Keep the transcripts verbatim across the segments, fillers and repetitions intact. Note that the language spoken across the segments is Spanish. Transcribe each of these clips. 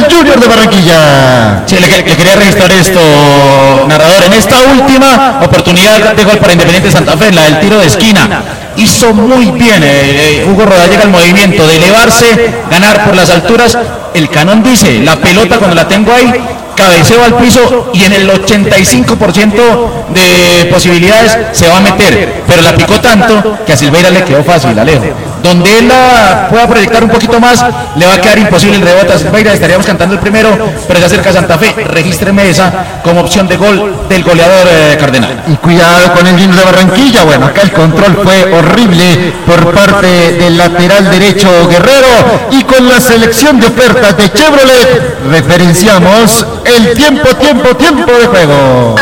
el Junior de Barranquilla. Sí, le, le quería registrar esto, narrador. En esta última oportunidad de gol para Independiente Santa Fe, la del tiro de esquina, hizo muy bien eh, Hugo Rodallega el movimiento de elevarse, ganar por las alturas. El Canón dice, la pelota cuando la tengo ahí, cabeceo al piso y en el ochenta y cinco por ciento de posibilidades se va a meter, pero la picó tanto que a Silveira le quedó fácil, Alejo. Donde él la pueda proyectar un poquito más, le va a quedar imposible el rebote a Silveira. Estaríamos cantando el primero, pero se acerca Santa Fe. Regístreme esa como opción de gol del goleador eh, Cardenal. Y cuidado con el Junior de Barranquilla. Bueno, acá el control fue horrible por parte del lateral derecho Guerrero. Y con la selección de ofertas de Chevrolet, referenciamos el tiempo, tiempo, tiempo de juego.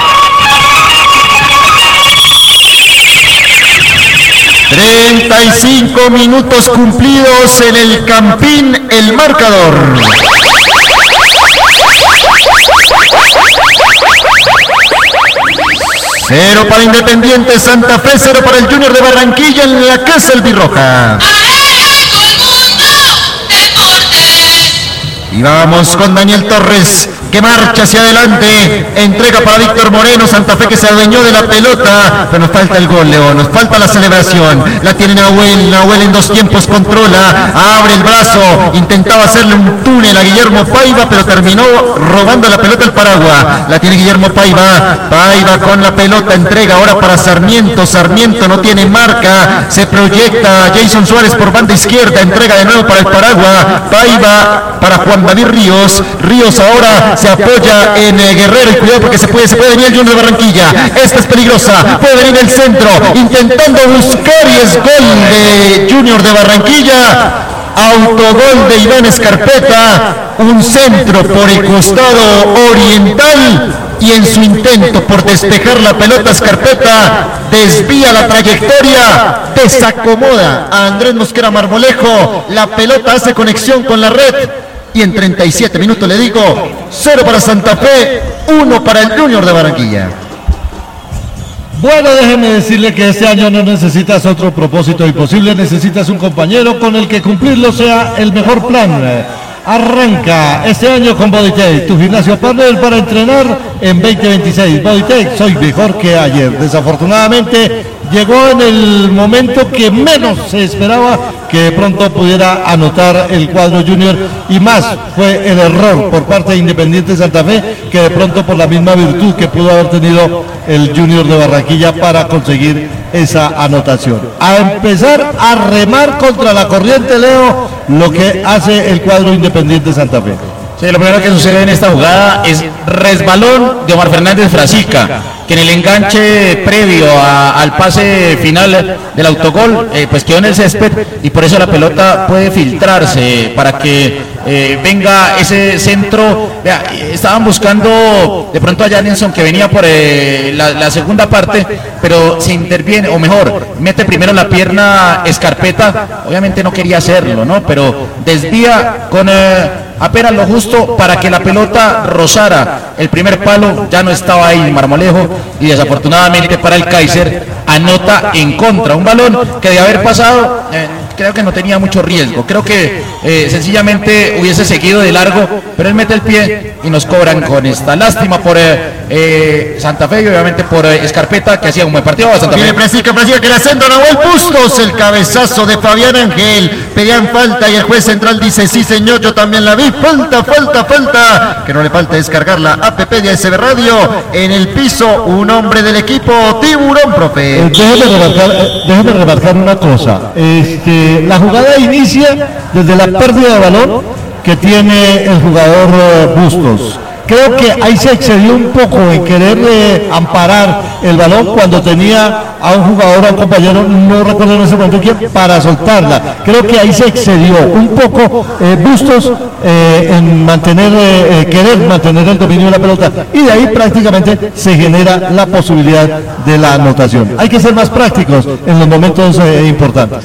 treinta y cinco minutos cumplidos en el Campín, el marcador. Cero para Independiente Santa Fe, cero para el Junior de Barranquilla en la Casa Albirroja. Y vamos con Daniel Torres, que marcha hacia adelante, entrega para Víctor Moreno, Santa Fe que se adueñó de la pelota, pero nos falta el gol, León, nos falta la celebración, la tiene Nahuel, Nahuel en dos tiempos controla, abre el brazo, intentaba hacerle un túnel a Guillermo Paiva, pero terminó robando la pelota al Paragua, la tiene Guillermo Paiva, Paiva con la pelota, entrega ahora para Sarmiento, Sarmiento no tiene marca, se proyecta Jason Suárez por banda izquierda, entrega de nuevo para el Paragua, Paiva para Juan David Ríos, Ríos ahora se apoya en eh, Guerrero y cuidado porque se puede, se puede venir el Junior de Barranquilla. Esta es peligrosa, puede venir el centro, intentando buscar y es gol de Junior de Barranquilla. Autogol de Iván Escarpeta, un centro por el costado oriental y en su intento por despejar la pelota Escarpeta desvía la trayectoria, desacomoda a Andrés Mosquera Marmolejo, la pelota hace conexión con la red. Y en treinta y siete minutos le digo, cero para Santa Fe, uno para el Junior de Barranquilla. Bueno, déjeme decirle que este año no necesitas otro propósito imposible, necesitas un compañero con el que cumplirlo sea el mejor plan. Arranca este año con Bodytech, tu gimnasio partner para entrenar en veinte veintiséis. Bodytech, soy mejor que ayer. Desafortunadamente llegó en el momento que menos se esperaba que de pronto pudiera anotar el cuadro Junior, y más fue el error por parte de Independiente Santa Fe que de pronto por la misma virtud que pudo haber tenido el Junior de Barranquilla para conseguir esa anotación. A empezar a remar contra la corriente, Leo, lo que hace el cuadro Independiente Santa Fe. Sí, lo primero que sucede en esta jugada es resbalón de Omar Fernández Frasica, que en el enganche previo a, al pase final del autogol, eh, pues quedó en el césped y por eso la pelota puede filtrarse para que eh, venga ese centro. Vea, estaban buscando de pronto a Janelson, que venía por eh, la, la segunda parte, pero se interviene, o mejor, mete primero la pierna Escarpeta, obviamente no quería hacerlo, ¿no? Pero desvía con eh, apenas lo justo para que la pelota rozara el primer palo, ya no estaba ahí Marmolejo, y desafortunadamente para el Kaiser anota en contra, un balón que de haber pasado eh, creo que no tenía mucho riesgo, creo que eh, sencillamente hubiese seguido de largo, pero él mete el pie y nos cobran con esta. Lástima por eh, eh, Santa Fe y obviamente por eh, Escarpeta, que hacía un buen partido. Santa Fe. Francisco, Francisco, que la centro Nahuel Bustos, el cabezazo de Fabián Ángel, pedían falta y el juez central dice, sí señor, yo también la vi, falta, falta, falta, que no le falta descargar la app de A S B Radio. En el piso, un hombre del equipo Tiburón, profe. Eh, déjeme remarcar, eh, déjeme remarcar una cosa, este, la jugada inicia desde la pérdida de balón que tiene el jugador eh, Bustos. Creo que ahí se excedió un poco en querer eh, amparar el balón cuando tenía a un jugador, a un compañero, no recuerdo en ese momento quién, para soltarla. Creo que ahí se excedió un poco eh, Bustos eh, en mantener, eh, querer mantener el dominio de la pelota, y de ahí prácticamente se genera la posibilidad de la anotación. Hay que ser más prácticos en los momentos eh, importantes.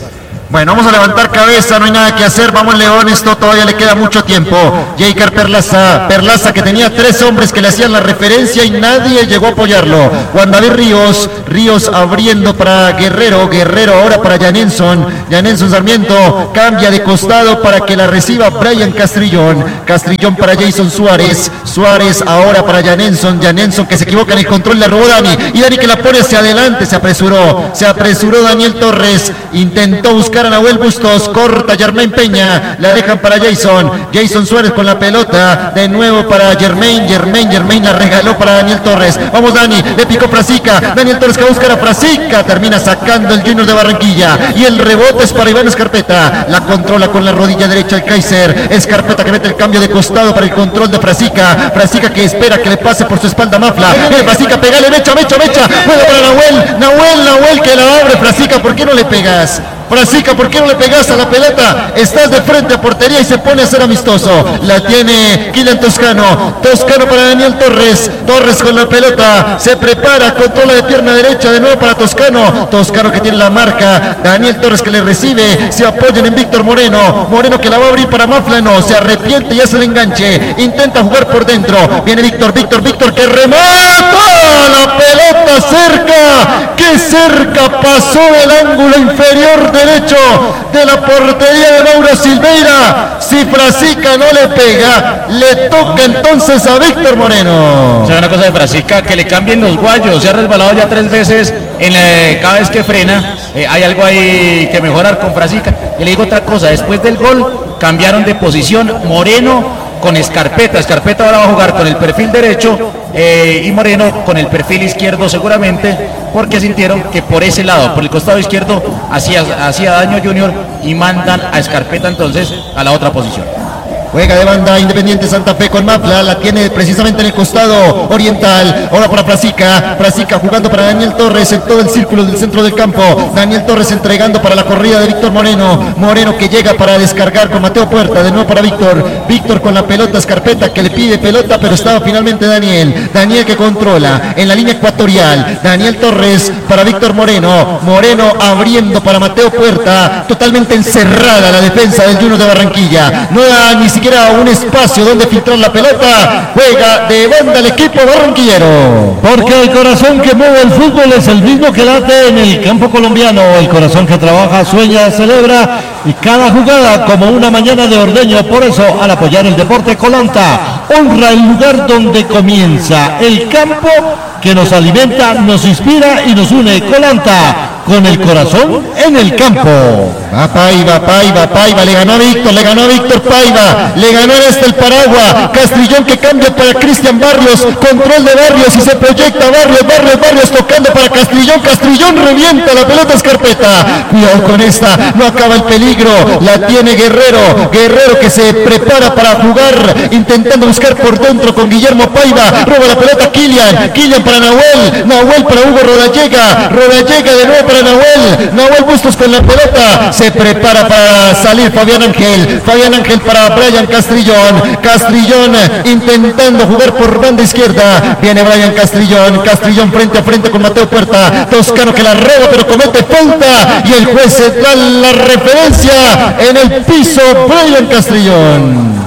Bueno, vamos a levantar cabeza, no hay nada que hacer, vamos León, esto todavía le queda mucho tiempo. Jaker Perlaza, Perlaza que tenía tres hombres que le hacían la referencia y nadie llegó a apoyarlo. Juan David Ríos, Ríos abriendo para Guerrero, Guerrero ahora para Janenson, Janenson Sarmiento, cambia de costado para que la reciba Brian Castrillón, Castrillón para Jason Suárez, Suárez ahora para Janenson, Janenson que se equivoca en el control, la robó Dani, y Dani que la pone hacia adelante, se apresuró, se apresuró Daniel Torres, intentó buscar a Nahuel Bustos, corta Germain Peña, la dejan para Jason, Jason Suárez con la pelota, de nuevo para Germain, Germain, Germain la regaló para Daniel Torres, vamos Dani, le picó Frasica, Daniel Torres que va a buscar a Frasica, termina sacando el Junior de Barranquilla, y el rebote es para Iván Escarpeta, la controla con la rodilla derecha el Kaiser, Escarpeta que mete el cambio de costado para el control de Frasica, Frasica que espera que le pase por su espalda Mafla, el Frasica pegale, mecha, mecha, mecha, juega para Nahuel, Nahuel, Nahuel que la abre, Frasica, ¿por qué no le pegas? Frasica, ¿por qué no le pegas a la pelota? Estás de frente a portería y se pone a ser amistoso. La tiene Kylian Toscano. Toscano para Daniel Torres. Torres con la pelota. Se prepara, controla de pierna derecha de nuevo para Toscano. Toscano que tiene la marca. Daniel Torres que le recibe. Se apoyan en Víctor Moreno. Moreno que la va a abrir para Maflano. Se arrepiente y hace el enganche. Intenta jugar por dentro. Viene Víctor, Víctor, Víctor que remata. La pelota cerca. ¡Qué cerca pasó el ángulo inferior derecho de la portería de Mauro Silveira! Si Frasica no le pega, le toca entonces a Víctor Moreno. O sea, una cosa de Frasica, que le cambien los guayos, se ha resbalado ya tres veces en la, cada vez que frena, eh, hay algo ahí que mejorar con Frasica. Y le digo otra cosa, después del gol cambiaron de posición Moreno con Escarpeta, Escarpeta ahora va a jugar con el perfil derecho eh, y Moreno con el perfil izquierdo seguramente, porque sintieron que por ese lado, por el costado izquierdo, hacía, hacía daño Junior y mandan a Escarpeta entonces a la otra posición. Juega de banda Independiente Santa Fe con Mafla, la tiene precisamente en el costado oriental, ahora para Frasica, Frasica jugando para Daniel Torres en todo el círculo del centro del campo, Daniel Torres entregando para la corrida de Víctor Moreno, Moreno que llega para descargar con Mateo Puerta, de nuevo para Víctor, Víctor con la pelota, Escarpeta que le pide pelota, pero estaba finalmente Daniel, Daniel que controla en la línea ecuatorial, Daniel Torres para Víctor Moreno, Moreno abriendo para Mateo Puerta, totalmente encerrada la defensa del Junior de Barranquilla, no da ni siquiera un espacio donde filtrar la pelota, juega de banda el equipo barranquillero. Porque el corazón que mueve el fútbol es el mismo que late en el campo colombiano, el corazón que trabaja, sueña, celebra y cada jugada como una mañana de ordeño. Por eso, al apoyar el deporte, Colanta honra el lugar donde comienza, el campo que nos alimenta, nos inspira y nos une. Colanta, con el corazón en el campo. Va Paiva, Paiva, Paiva, le ganó a Víctor, le ganó a Víctor Paiva, le ganó en este el Paragua, Castrillón que cambia para Cristian Barrios, control de Barrios y se proyecta Barrios, Barrios, Barrios tocando para Castrillón, Castrillón revienta la pelota Escarpeta, cuidado con esta, no acaba el peligro, la tiene Guerrero, Guerrero que se prepara para jugar, intentando buscar por dentro con Guillermo Paiva, roba la pelota Kylian, Kylian para Nahuel, Nahuel para Hugo Rodallega, Rodallega de nuevo para Nahuel, Nahuel Bustos con la pelota, se prepara para salir Fabián Ángel, Fabián Ángel para Brian Castrillón, Castrillón intentando jugar por banda izquierda, viene Brian Castrillón, Castrillón frente a frente con Mateo Puerta, Toscano que la roba pero comete falta y el juez se da la referencia en el piso, Brian Castrillón.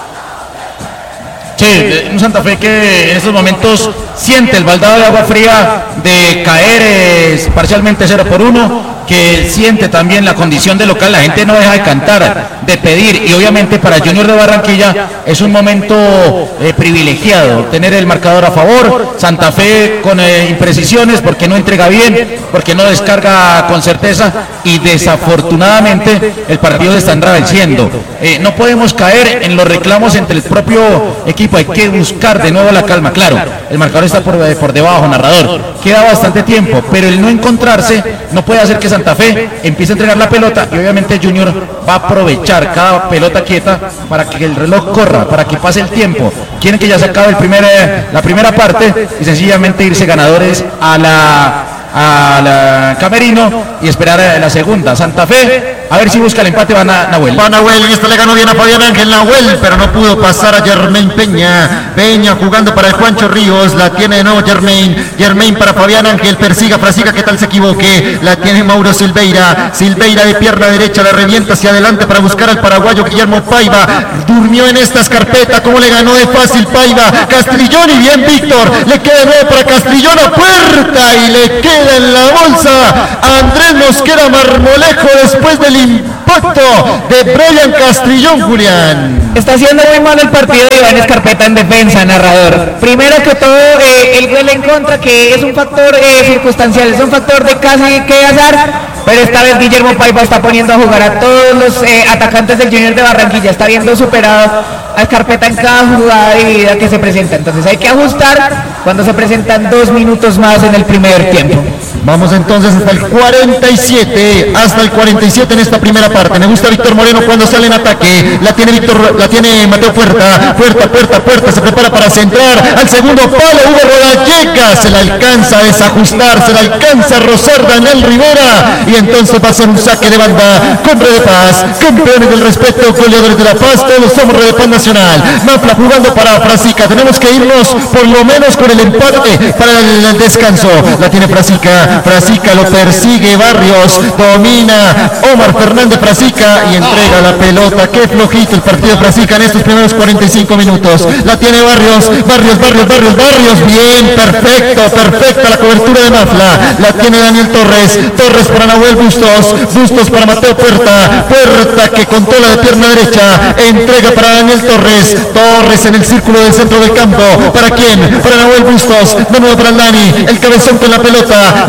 Sí, un Santa Fe que en estos momentos siente el baldado de agua fría de caer eh, parcialmente cero por uno, que siente también la condición de local, la gente no deja de cantar, de pedir, y obviamente para Junior de Barranquilla es un momento eh, privilegiado, tener el marcador a favor, Santa Fe con eh, imprecisiones porque no entrega bien, porque no descarga con certeza, y desafortunadamente el partido se está enravenciendo. Eh, no podemos caer en los reclamos entre el propio equipo, hay que buscar de nuevo la calma. Claro, el marcador está por, por debajo, narrador, queda bastante tiempo, pero el no encontrarse no puede hacer que Santa Fe empiece a entregar la pelota, y obviamente Junior va a aprovechar cada pelota quieta para que el reloj corra, para que pase el tiempo. Quieren que ya se acabe el primer, eh, la primera parte y sencillamente irse ganadores a la al camerino y esperar a la segunda. Santa Fe, a ver si busca el empate, va a Nahuel. Va Nahuel, en esta le ganó bien a Fabián Ángel Nahuel, pero no pudo pasar a Germain Peña. Peña jugando para el Juancho Ríos, la tiene de nuevo Germain. Germain para Fabián Ángel, persiga, Frasica, que tal se equivoque. La tiene Mauro Silveira. Silveira de pierna derecha, la revienta hacia adelante para buscar al paraguayo Guillermo Paiva. Durmió en esta escarpeta, como le ganó de fácil Paiva. Castrillón, y bien Víctor, le queda de nuevo para Castrillón a puerta y le queda en la bolsa a Andrés Mosquera Marmolejo después del impacto de Brian Castrillón. Julián, está haciendo muy mal el partido de Iván Escarpeta en defensa, narrador. Primero que todo, eh, el gol en contra, que es un factor eh, circunstancial, es un factor de casi que azar, pero esta vez Guillermo Paiva está poniendo a jugar a todos los eh, atacantes del Junior de Barranquilla, está viendo superado a Escarpeta en cada jugada de vida que se presenta. Entonces hay que ajustar cuando se presentan dos minutos más en el primer tiempo. Vamos entonces hasta el cuarenta y siete, hasta el cuarenta y siete en esta primera parte. Me gusta Víctor Moreno cuando sale en ataque. La tiene Víctor, la tiene Mateo Puerta. Puerta, Puerta, Puerta, se prepara para centrar al segundo palo. Hugo Rodallega, se la alcanza a desajustar, se la alcanza a rozar Daniel Rivera. Y entonces va a ser un saque de banda con Red de Paz, campeones del respeto, goleadores de la paz. Todos somos Red de Paz Nacional. Mafla jugando para Frasica. Tenemos que irnos por lo menos con el empate para el descanso. La tiene Frasica. Frasica, lo persigue Barrios, domina Omar Fernández Frasica y entrega la pelota. Qué flojito el partido de Frasica en estos primeros cuarenta y cinco minutos. La tiene Barrios, Barrios, Barrios, Barrios, Barrios. Bien, perfecto, perfecta la cobertura de Mafla. La tiene Daniel Torres, Torres para Nahuel Bustos, Bustos para Mateo Puerta, Puerta que controla de pierna derecha, entrega para Daniel Torres, Torres en el círculo del centro del campo. ¿Para quién? Para Nahuel Bustos, de nuevo para el Dani, el cabezón con la pelota.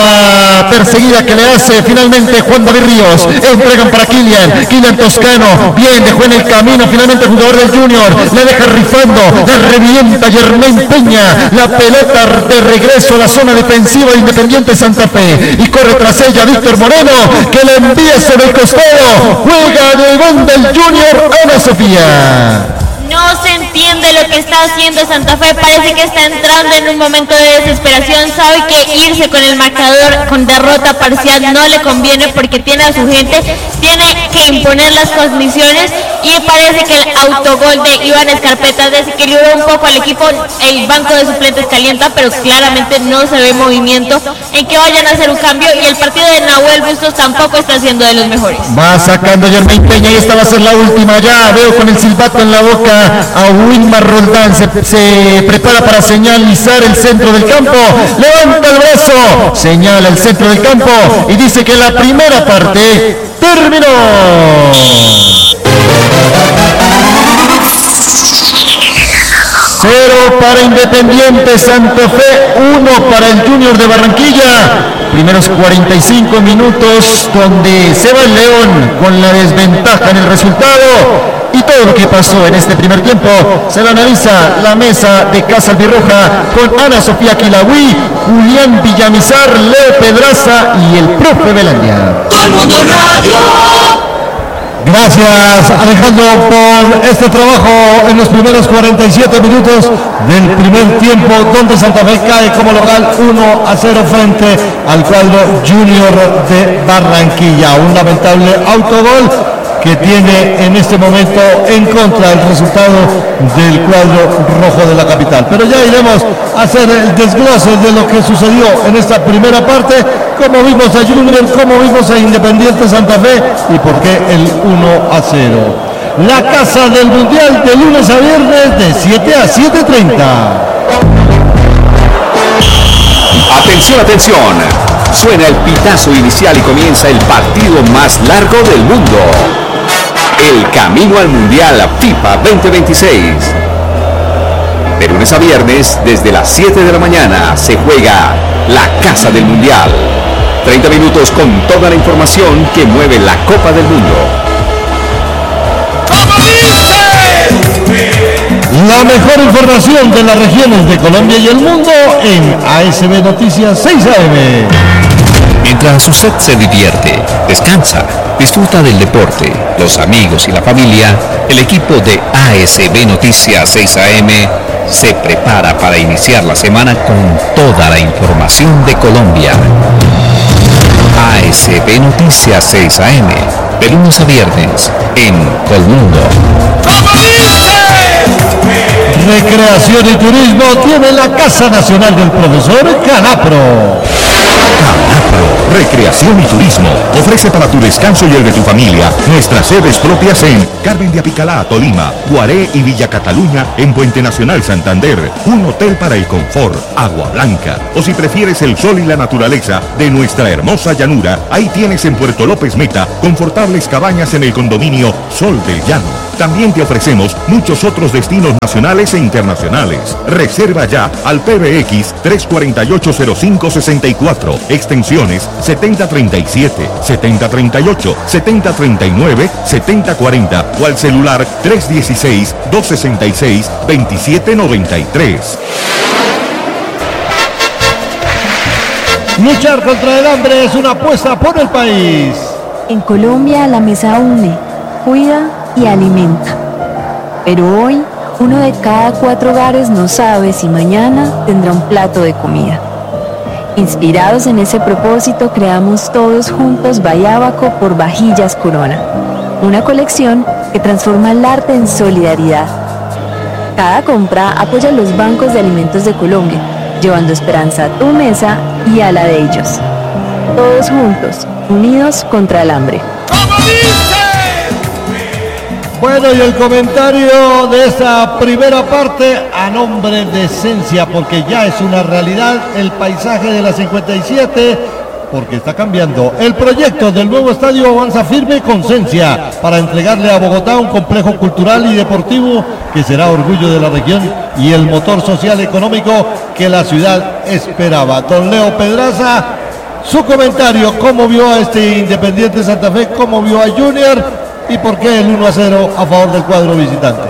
La perseguida que le hace finalmente Juan David Ríos. Entregan para Kilian. Kilian Toscano. Bien, dejó en el camino finalmente el jugador del Junior. La deja rifando. La revienta Germain Peña. La pelota de regreso a la zona defensiva de Independiente Santa Fe. Y corre tras ella Víctor Moreno, que la envía sobre el costado. Juega de banda el Junior. Ana Sofía. No se entiende lo que está haciendo Santa Fe, parece que está entrando en un momento de desesperación, sabe que irse con el marcador con derrota parcial no le conviene porque tiene a su gente, tiene que imponer las condiciones y parece que el autogol de Iván Escarpeta desequilibró un poco al equipo, el banco de suplentes calienta, pero claramente no se ve movimiento en que vayan a hacer un cambio y el partido de Nahuel Bustos tampoco está siendo de los mejores. Va sacando Germain Peña y esta va a ser la última ya, veo con el silbato en la boca a Wilmar Roldán, se, se prepara para señalizar el centro del campo, levanta el brazo, señala el centro del campo y dice que la primera parte terminó. Cero para Independiente Santa Fe, uno para el Junior de Barranquilla. Primeros cuarenta y cinco minutos donde se va el León con la desventaja en el resultado. Y todo lo que pasó en este primer tiempo se lo analiza la mesa de Casa Albirroja con Ana Sofía Quilahui, Julián Villamizar, Leo Pedraza y el profe Belandia. Gracias, Alejandro, por este trabajo en los primeros cuarenta y siete minutos del primer tiempo, donde Santa Fe cae como local uno a cero frente al cuadro Junior de Barranquilla. Un lamentable autogol que tiene en este momento en contra el resultado del cuadro rojo de la capital. Pero ya iremos a hacer el desglose de lo que sucedió en esta primera parte, cómo vimos a Junior, cómo vimos a Independiente Santa Fe y por qué el uno a cero. La Casa del Mundial de lunes a viernes de siete a siete treinta. Atención, atención. Suena el pitazo inicial y comienza el partido más largo del mundo. El camino al Mundial FIFA veinte veintiséis. De lunes a viernes, desde las siete de la mañana, se juega la Casa del Mundial. treinta minutos con toda la información que mueve la Copa del Mundo. La mejor información de las regiones de Colombia y el mundo en A S B Noticias seis A M. Mientras usted se divierte, descansa, disfruta del deporte, los amigos y la familia, el equipo de A S B Noticias seis A M se prepara para iniciar la semana con toda la información de Colombia. A S B Noticias seis A M, de lunes a viernes, en Colmundo. Recreación y turismo tiene la Casa Nacional del Profesor Canapro. Canapro, Recreación y Turismo, ofrece para tu descanso y el de tu familia nuestras sedes propias en Carmen de Apicalá, Tolima, Guaré y Villa Cataluña, en Puente Nacional, Santander, un hotel para el confort, Agua Blanca, o si prefieres el sol y la naturaleza de nuestra hermosa llanura, ahí tienes en Puerto López Meta, confortables cabañas en el condominio Sol del Llano. También te ofrecemos muchos otros destinos nacionales e internacionales. Reserva ya al P B X tres cuatro ocho cero cinco seis cuatro, extensiones setenta treinta y siete, setenta treinta y ocho, setenta treinta y nueve, setenta cuarenta o al celular tres uno seis, dos seis seis, dos siete nueve tres. Luchar contra el hambre es una apuesta por el país. En Colombia la mesa une, cuida y alimenta. Pero hoy, uno de cada cuatro hogares no sabe si mañana tendrá un plato de comida. Inspirados en ese propósito, creamos todos juntos Bayábaco por Vajillas Corona, una colección que transforma el arte en solidaridad. Cada compra apoya los bancos de alimentos de Colombia, llevando esperanza a tu mesa y a la de ellos. Todos juntos, unidos contra el hambre. Bueno, y el comentario de esta primera parte a nombre de Esencia, porque ya es una realidad el paisaje de la cincuenta y siete, porque está cambiando. El proyecto del nuevo estadio avanza firme con Esencia para entregarle a Bogotá un complejo cultural y deportivo que será orgullo de la región y el motor social económico que la ciudad esperaba. Don Leo Pedraza, su comentario, ¿cómo vio a este Independiente Santa Fe? ¿Cómo vio a Junior? ¿Y por qué el uno a cero a favor del cuadro visitante?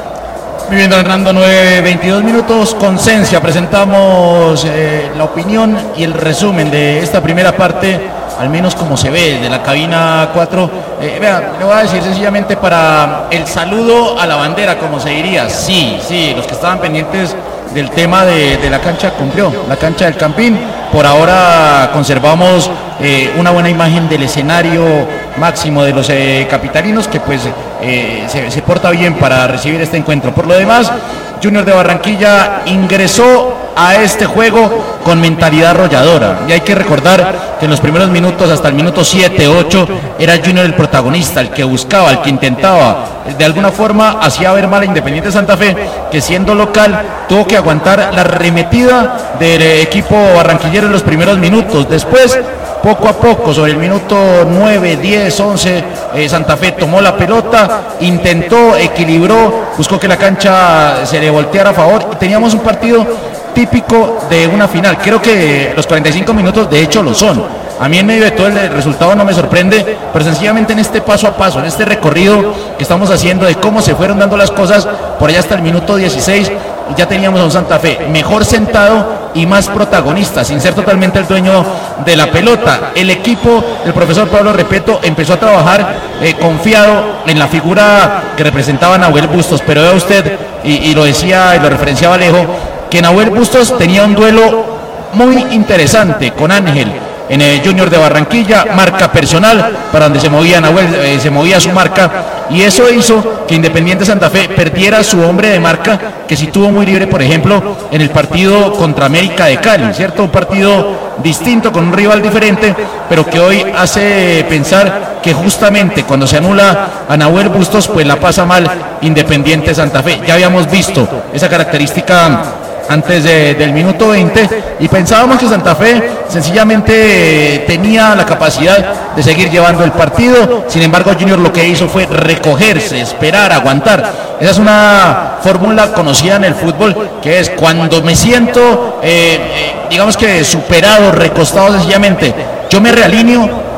Muy bien, don Hernando, nueve veintidós minutos con Cencia. Presentamos eh, la opinión y el resumen de esta primera parte, al menos como se ve de la cabina cuatro. Eh, vea, le voy a decir sencillamente para el saludo a la bandera, como se diría. Sí, sí, los que estaban pendientes del tema de, de la cancha cumplió, la cancha del Campín. Por ahora conservamos eh, una buena imagen del escenario máximo de los eh, capitalinos, que pues eh, se, se porta bien para recibir este encuentro. Por lo demás, Junior de Barranquilla ingresó a este juego con mentalidad arrolladora, y hay que recordar que en los primeros minutos, hasta el minuto siete, ocho, era Junior el protagonista, el que buscaba, el que intentaba, de alguna forma hacía ver mal a Independiente Santa Fe, que siendo local tuvo que aguantar la arremetida del equipo barranquillero en los primeros minutos. Después, poco a poco, sobre el minuto nueve, diez, once, eh, Santa Fe tomó la pelota, intentó, equilibró, buscó que la cancha se le volteara a favor, y teníamos un partido típico de una final. Creo que los cuarenta y cinco minutos de hecho lo son. A mí en medio de todo el resultado no me sorprende, pero sencillamente en este paso a paso, en este recorrido que estamos haciendo de cómo se fueron dando las cosas, por allá hasta el minuto dieciséis, ya teníamos a un Santa Fe mejor sentado y más protagonista, sin ser totalmente el dueño de la pelota. El equipo del profesor Pablo Repeto empezó a trabajar eh, confiado en la figura que representaba a Nahuel Bustos, pero vea usted, y, y lo decía y lo referenciaba Alejo, que Nahuel Bustos tenía un duelo muy interesante con Ángel en el Junior de Barranquilla, marca personal para donde se movía Nahuel, eh, se movía su marca, y eso hizo que Independiente Santa Fe perdiera su hombre de marca, que sí tuvo muy libre, por ejemplo, en el partido contra América de Cali, ¿cierto? Un partido distinto, con un rival diferente, pero que hoy hace pensar que justamente cuando se anula a Nahuel Bustos, pues la pasa mal Independiente Santa Fe. Ya habíamos visto esa característica antes de, del minuto veinte, y pensábamos que Santa Fe sencillamente eh, tenía la capacidad de seguir llevando el partido. Sin embargo, Junior lo que hizo fue recogerse, esperar, aguantar. Esa es una fórmula conocida en el fútbol, que es cuando me siento eh, eh, digamos que superado, recostado, sencillamente yo me realineo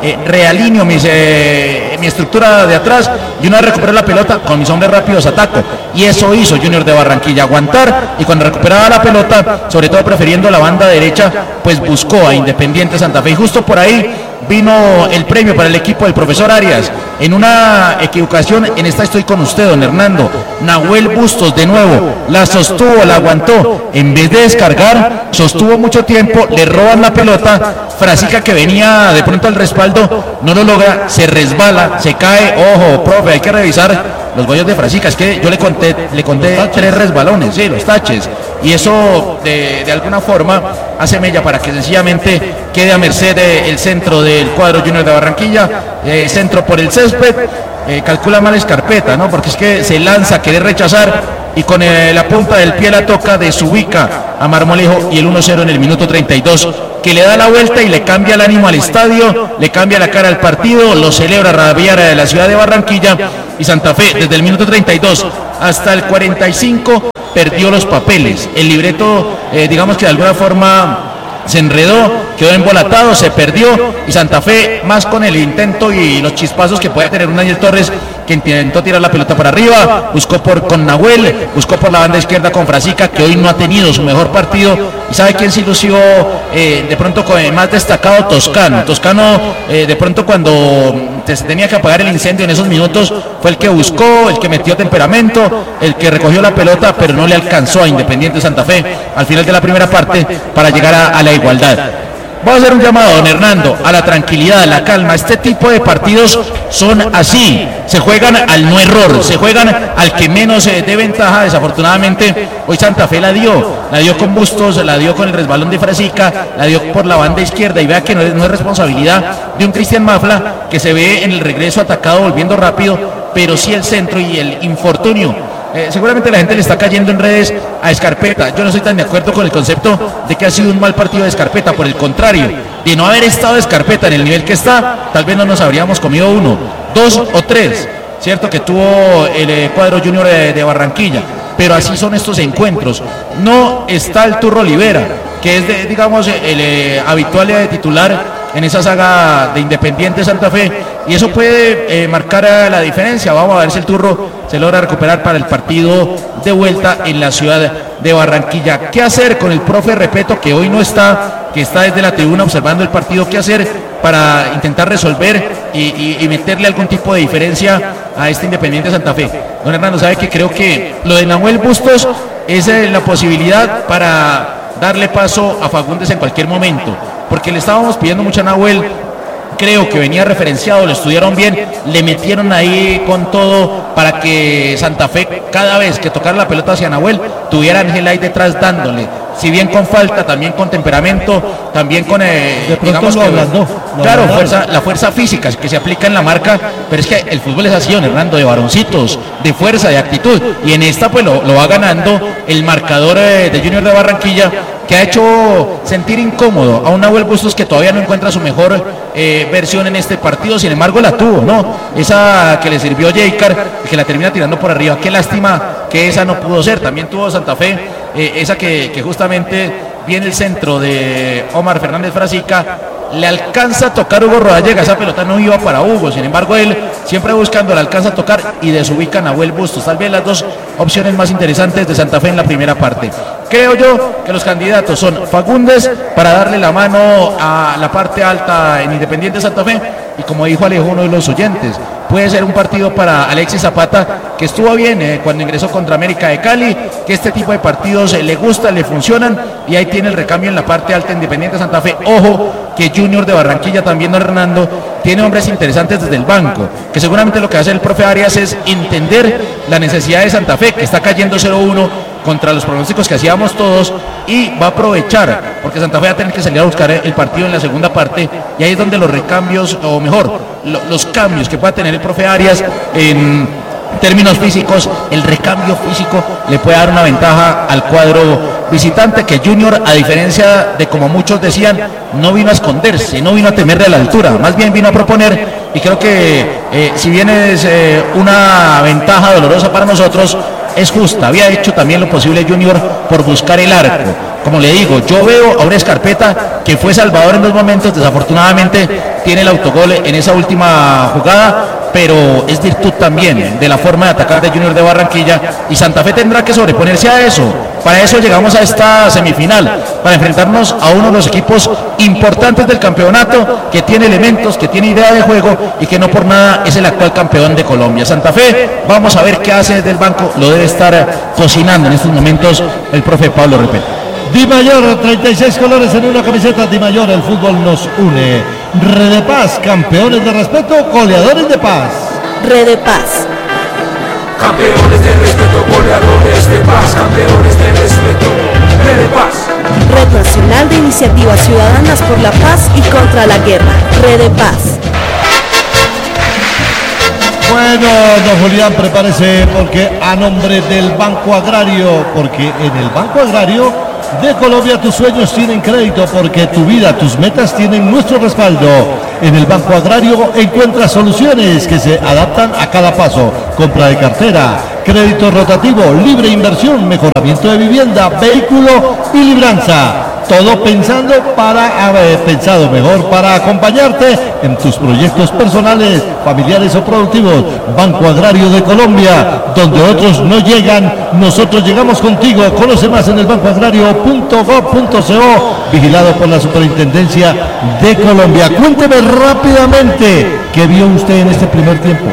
eh, realineo mis, eh, mi estructura de atrás y una vez recupero la pelota, con mis hombres rápidos ataco. Y eso hizo Junior de Barranquilla, aguantar, y cuando recuperaba la pelota, sobre todo prefiriendo la banda derecha, pues buscó a Independiente Santa Fe. Y justo por ahí vino el premio para el equipo del profesor Arias. En una equivocación, en esta estoy con usted, don Hernando. Nahuel Bustos de nuevo, la sostuvo, la aguantó. En vez de descargar, sostuvo mucho tiempo, le roban la pelota. Frasica, que venía de pronto al respaldo, no lo logra, se resbala, se cae. Ojo, profe, hay que revisar los goles de Frasica. Es que yo le conté, le conté tres resbalones, sí, los taches. Y eso de, de alguna forma hace mella para que sencillamente quede a merced el centro del cuadro Junior de Barranquilla, eh, centro por el césped, eh, calcula mal Escarpeta, ¿no? Porque es que se lanza a querer rechazar y con eh, la punta del pie la toca, desubica a Marmolejo, y el uno cero en el minuto treinta y dos, que le da la vuelta y le cambia el ánimo al estadio, le cambia la cara al partido, lo celebra Rabiara de la ciudad de Barranquilla, y Santa Fe desde el minuto treinta y dos hasta el cuarenta y cinco perdió los papeles. El libreto, eh, digamos que de alguna forma se enredó, quedó embolatado, se perdió, y Santa Fe, más con el intento y los chispazos que puede tener un Daniel Torres, que intentó tirar la pelota para arriba, buscó por con Nahuel, buscó por la banda izquierda con Frasica, que hoy no ha tenido su mejor partido. Y sabe quién se lució eh, de pronto con el más destacado, Toscano. Toscano eh, de pronto cuando se tenía que apagar el incendio en esos minutos, fue el que buscó, el que metió temperamento, el que recogió la pelota, pero no le alcanzó a Independiente Santa Fe al final de la primera parte para llegar a, a la igualdad. Voy a hacer un llamado, don Hernando, a la tranquilidad, a la calma. Este tipo de partidos son así, se juegan al no error, se juegan al que menos eh, dé ventaja. Desafortunadamente, hoy Santa Fe la dio, la dio con Bustos, la dio con el resbalón de Frasica, la dio por la banda izquierda, y vea que no es, no es responsabilidad de un Cristian Mafla, que se ve en el regreso atacado volviendo rápido, pero sí el centro y el infortunio. Eh, seguramente la gente le está cayendo en redes a Escarpeta. Yo no estoy tan de acuerdo con el concepto de que ha sido un mal partido de Escarpeta. Por el contrario, de no haber estado Escarpeta en el nivel que está, tal vez no nos habríamos comido uno, dos o tres, cierto, que tuvo el eh, cuadro Junior de, de Barranquilla. Pero así son estos encuentros. No está el Turro Olivera, que es de, digamos el eh, habitual de titular en esa saga de Independiente Santa Fe, y eso puede eh, marcar la diferencia. Vamos a ver si el Turro se logra recuperar para el partido de vuelta en la ciudad de Barranquilla. ¿Qué hacer con el profe Repeto, que hoy no está, que está desde la tribuna observando el partido? ¿Qué hacer para intentar resolver y, y, y meterle algún tipo de diferencia a este Independiente Santa Fe? Don Hernando, sabe que creo que lo de Nahuel Bustos es eh, la posibilidad para darle paso a Fagundes en cualquier momento, porque le estábamos pidiendo mucho a Nahuel. Creo que venía referenciado, lo estudiaron bien, le metieron ahí con todo para que Santa Fe, cada vez que tocara la pelota hacia Nahuel, tuviera a Ángel ahí detrás dándole, si bien con falta, también con temperamento, también con eh, digamos que, ablandó, claro, fuerza, la fuerza física que se aplica en la marca. Pero es que el fútbol es así, don Hernando, de varoncitos, de fuerza, de actitud, y en esta pues lo, lo va ganando el marcador eh, de Junior de Barranquilla, que ha hecho sentir incómodo a un Nahuel Bustos, que todavía no encuentra su mejor eh, versión en este partido. Sin embargo la tuvo, ¿no? Esa que le sirvió Jaycar, que la termina tirando por arriba. Qué lástima que esa no pudo ser. También tuvo Santa Fe eh, esa que, que justamente viene el centro de Omar Fernández Frasica, le alcanza a tocar Hugo Rodallega, esa pelota no iba para Hugo, sin embargo él siempre buscando, le alcanza a tocar y desubica a Nahuel Bustos. Tal vez las dos opciones más interesantes de Santa Fe en la primera parte. Creo yo que los candidatos son Fagundes para darle la mano a la parte alta en Independiente Santa Fe, y como dijo Alejo, uno de los oyentes, puede ser un partido para Alexis Zapata, que estuvo bien eh, cuando ingresó contra América de Cali, que este tipo de partidos eh, le gustan, le funcionan, y ahí tiene el recambio en la parte alta Independiente Santa Fe. Ojo que Junior de Barranquilla también, don Hernando, tiene hombres interesantes desde el banco, que seguramente lo que hace el profe Arias es entender la necesidad de Santa Fe, que está cayendo cero uno contra los pronósticos que hacíamos todos, y va a aprovechar, porque Santa Fe va a tener que salir a buscar el partido en la segunda parte, y ahí es donde los recambios, o mejor, lo, los cambios que pueda tener el profe Arias en términos físicos, el recambio físico le puede dar una ventaja al cuadro visitante, que Junior, a diferencia de como muchos decían, no vino a esconderse, no vino a temerle a la altura, más bien vino a proponer, y creo que eh, si bien es eh, una ventaja dolorosa para nosotros, es justa. Había hecho también lo posible Junior por buscar el arco. Como le digo, yo veo a una Escarpeta que fue salvador en dos momentos, desafortunadamente tiene el autogol en esa última jugada, pero es virtud también de la forma de atacar de Junior de Barranquilla, y Santa Fe tendrá que sobreponerse a eso. Para eso llegamos a esta semifinal, para enfrentarnos a uno de los equipos importantes del campeonato, que tiene elementos, que tiene idea de juego y que no por nada es el actual campeón de Colombia. Santa Fe, vamos a ver qué hace desde el banco, lo debe estar cocinando en estos momentos el profe Pablo Repete. Di Mayor, treinta y seis colores en una camiseta. Di Mayor, el fútbol nos une. Red de Paz, campeones de respeto, goleadores de paz. Red de Paz. Campeones de respeto, goleadores de paz, campeones de respeto, Red de Paz. Red Nacional de Iniciativas Ciudadanas por la Paz y contra la Guerra. Red de Paz. Bueno, don Julián, prepárese porque a nombre del Banco Agrario, porque en el Banco Agrario de Colombia tus sueños tienen crédito, porque tu vida, tus metas tienen nuestro respaldo. En el Banco Agrario encuentras soluciones que se adaptan a cada paso. Compra de cartera, crédito rotativo, libre inversión, mejoramiento de vivienda, vehículo y libranza. Todo pensando para haber pensado mejor para acompañarte en tus proyectos personales, familiares o productivos. Banco Agrario de Colombia, donde otros no llegan, nosotros llegamos contigo. Conoce más en el banco agrario punto gob punto co, vigilado por la Superintendencia de Colombia. Cuénteme rápidamente qué vio usted en este primer tiempo.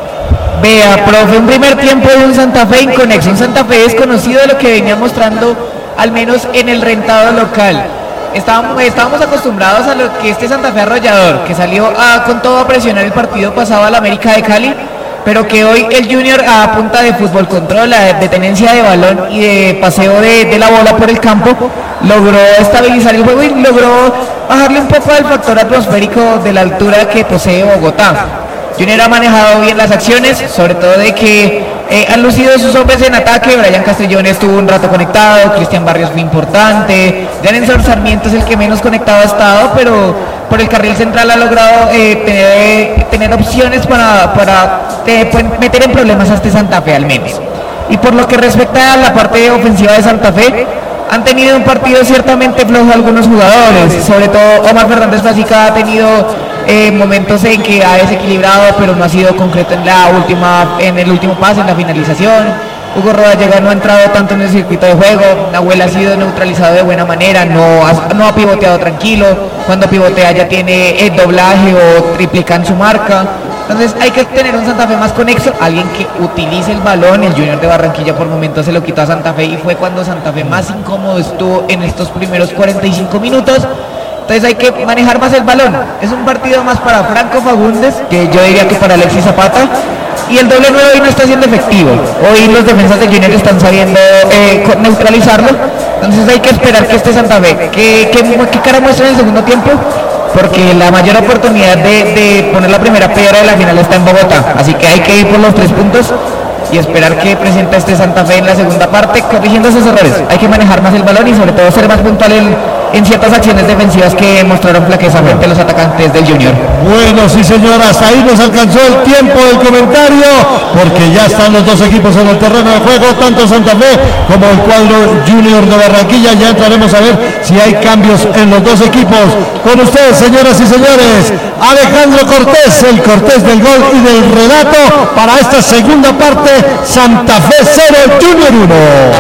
Vea, profe, un primer tiempo de un Santa Fe inconexo, un Santa Fe desconocido de lo que venía mostrando, al menos en el rentado local. Estábamos, estábamos acostumbrados a lo que este Santa Fe arrollador, que salió a, con todo a presionar el partido pasado al América de Cali, pero que hoy el Junior a punta de fútbol control, de tenencia de balón y de paseo de, de la bola por el campo, logró estabilizar el juego y logró bajarle un poco al factor atmosférico de la altura que posee Bogotá. Junior ha manejado bien las acciones, sobre todo de que eh, han lucido sus hombres en ataque. Brian Castellón estuvo un rato conectado, Cristian Barrios fue importante, Janenson Sarmiento es el que menos conectado ha estado, pero por el carril central ha logrado eh, tener, tener opciones para, para eh, meter en problemas a este Santa Fe al menos. Y por lo que respecta a la parte ofensiva de Santa Fe, han tenido un partido ciertamente flojo algunos jugadores, sobre todo Omar Fernández Frasica ha tenido eh, momentos en que ha desequilibrado, pero no ha sido concreto en la última, en el último pase, en la finalización. Hugo Rodallega no ha entrado tanto en el circuito de juego, Nahuel ha sido neutralizado de buena manera, no ha, no ha pivoteado tranquilo, cuando pivotea ya tiene el doblaje o triplica en su marca. Entonces hay que tener un Santa Fe más conexo, alguien que utilice el balón. El Junior de Barranquilla por momentos se lo quitó a Santa Fe y fue cuando Santa Fe más incómodo estuvo en estos primeros cuarenta y cinco minutos. Entonces hay que manejar más el balón. Es un partido más para Franco Fagundes, que yo diría que para Alexis Zapata. Y el doble nueve hoy no está siendo efectivo. Hoy los defensas de Junior están sabiendo eh, neutralizarlo. Entonces hay que esperar que este Santa Fe, ¿qué, qué, qué cara muestra en el segundo tiempo? Porque la mayor oportunidad de, de poner la primera piedra de la final está en Bogotá. Así que hay que ir por los tres puntos y esperar que presente este Santa Fe en la segunda parte, corrigiendo esos errores. Hay que manejar más el balón y sobre todo ser más puntual en, en ciertas acciones defensivas que mostraron flaqueza frente a los atacantes del Junior. Bueno, sí señoras, ahí nos alcanzó el tiempo del comentario, porque ya están los dos equipos en el terreno de juego, tanto Santa Fe como el cuadro Junior de Barranquilla. Ya entraremos a ver si hay cambios en los dos equipos. Con ustedes, señoras y señores, Alejandro Cortés, el Cortés del gol y del relato para esta segunda parte. Santa Fe cero, Junior uno.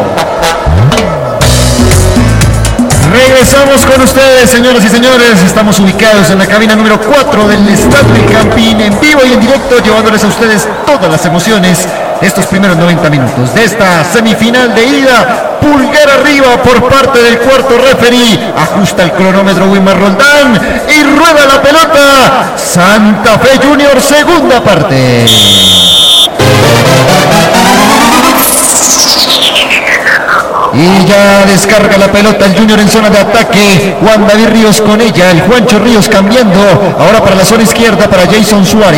Regresamos con ustedes, señoras y señores. Estamos ubicados en la cabina número cuatro del Estadio El Campín, en vivo y en directo, llevándoles a ustedes todas las emociones de estos primeros noventa minutos de esta semifinal de ida. Pulgar arriba por parte del cuarto referí. Ajusta el cronómetro Wilmar Roldán y rueda la pelota. Santa Fe Junior, segunda parte. Y ya descarga la pelota el Junior en zona de ataque. Juan David Ríos con ella. El Juancho Ríos cambiando. Ahora para la zona izquierda para Jason Suárez.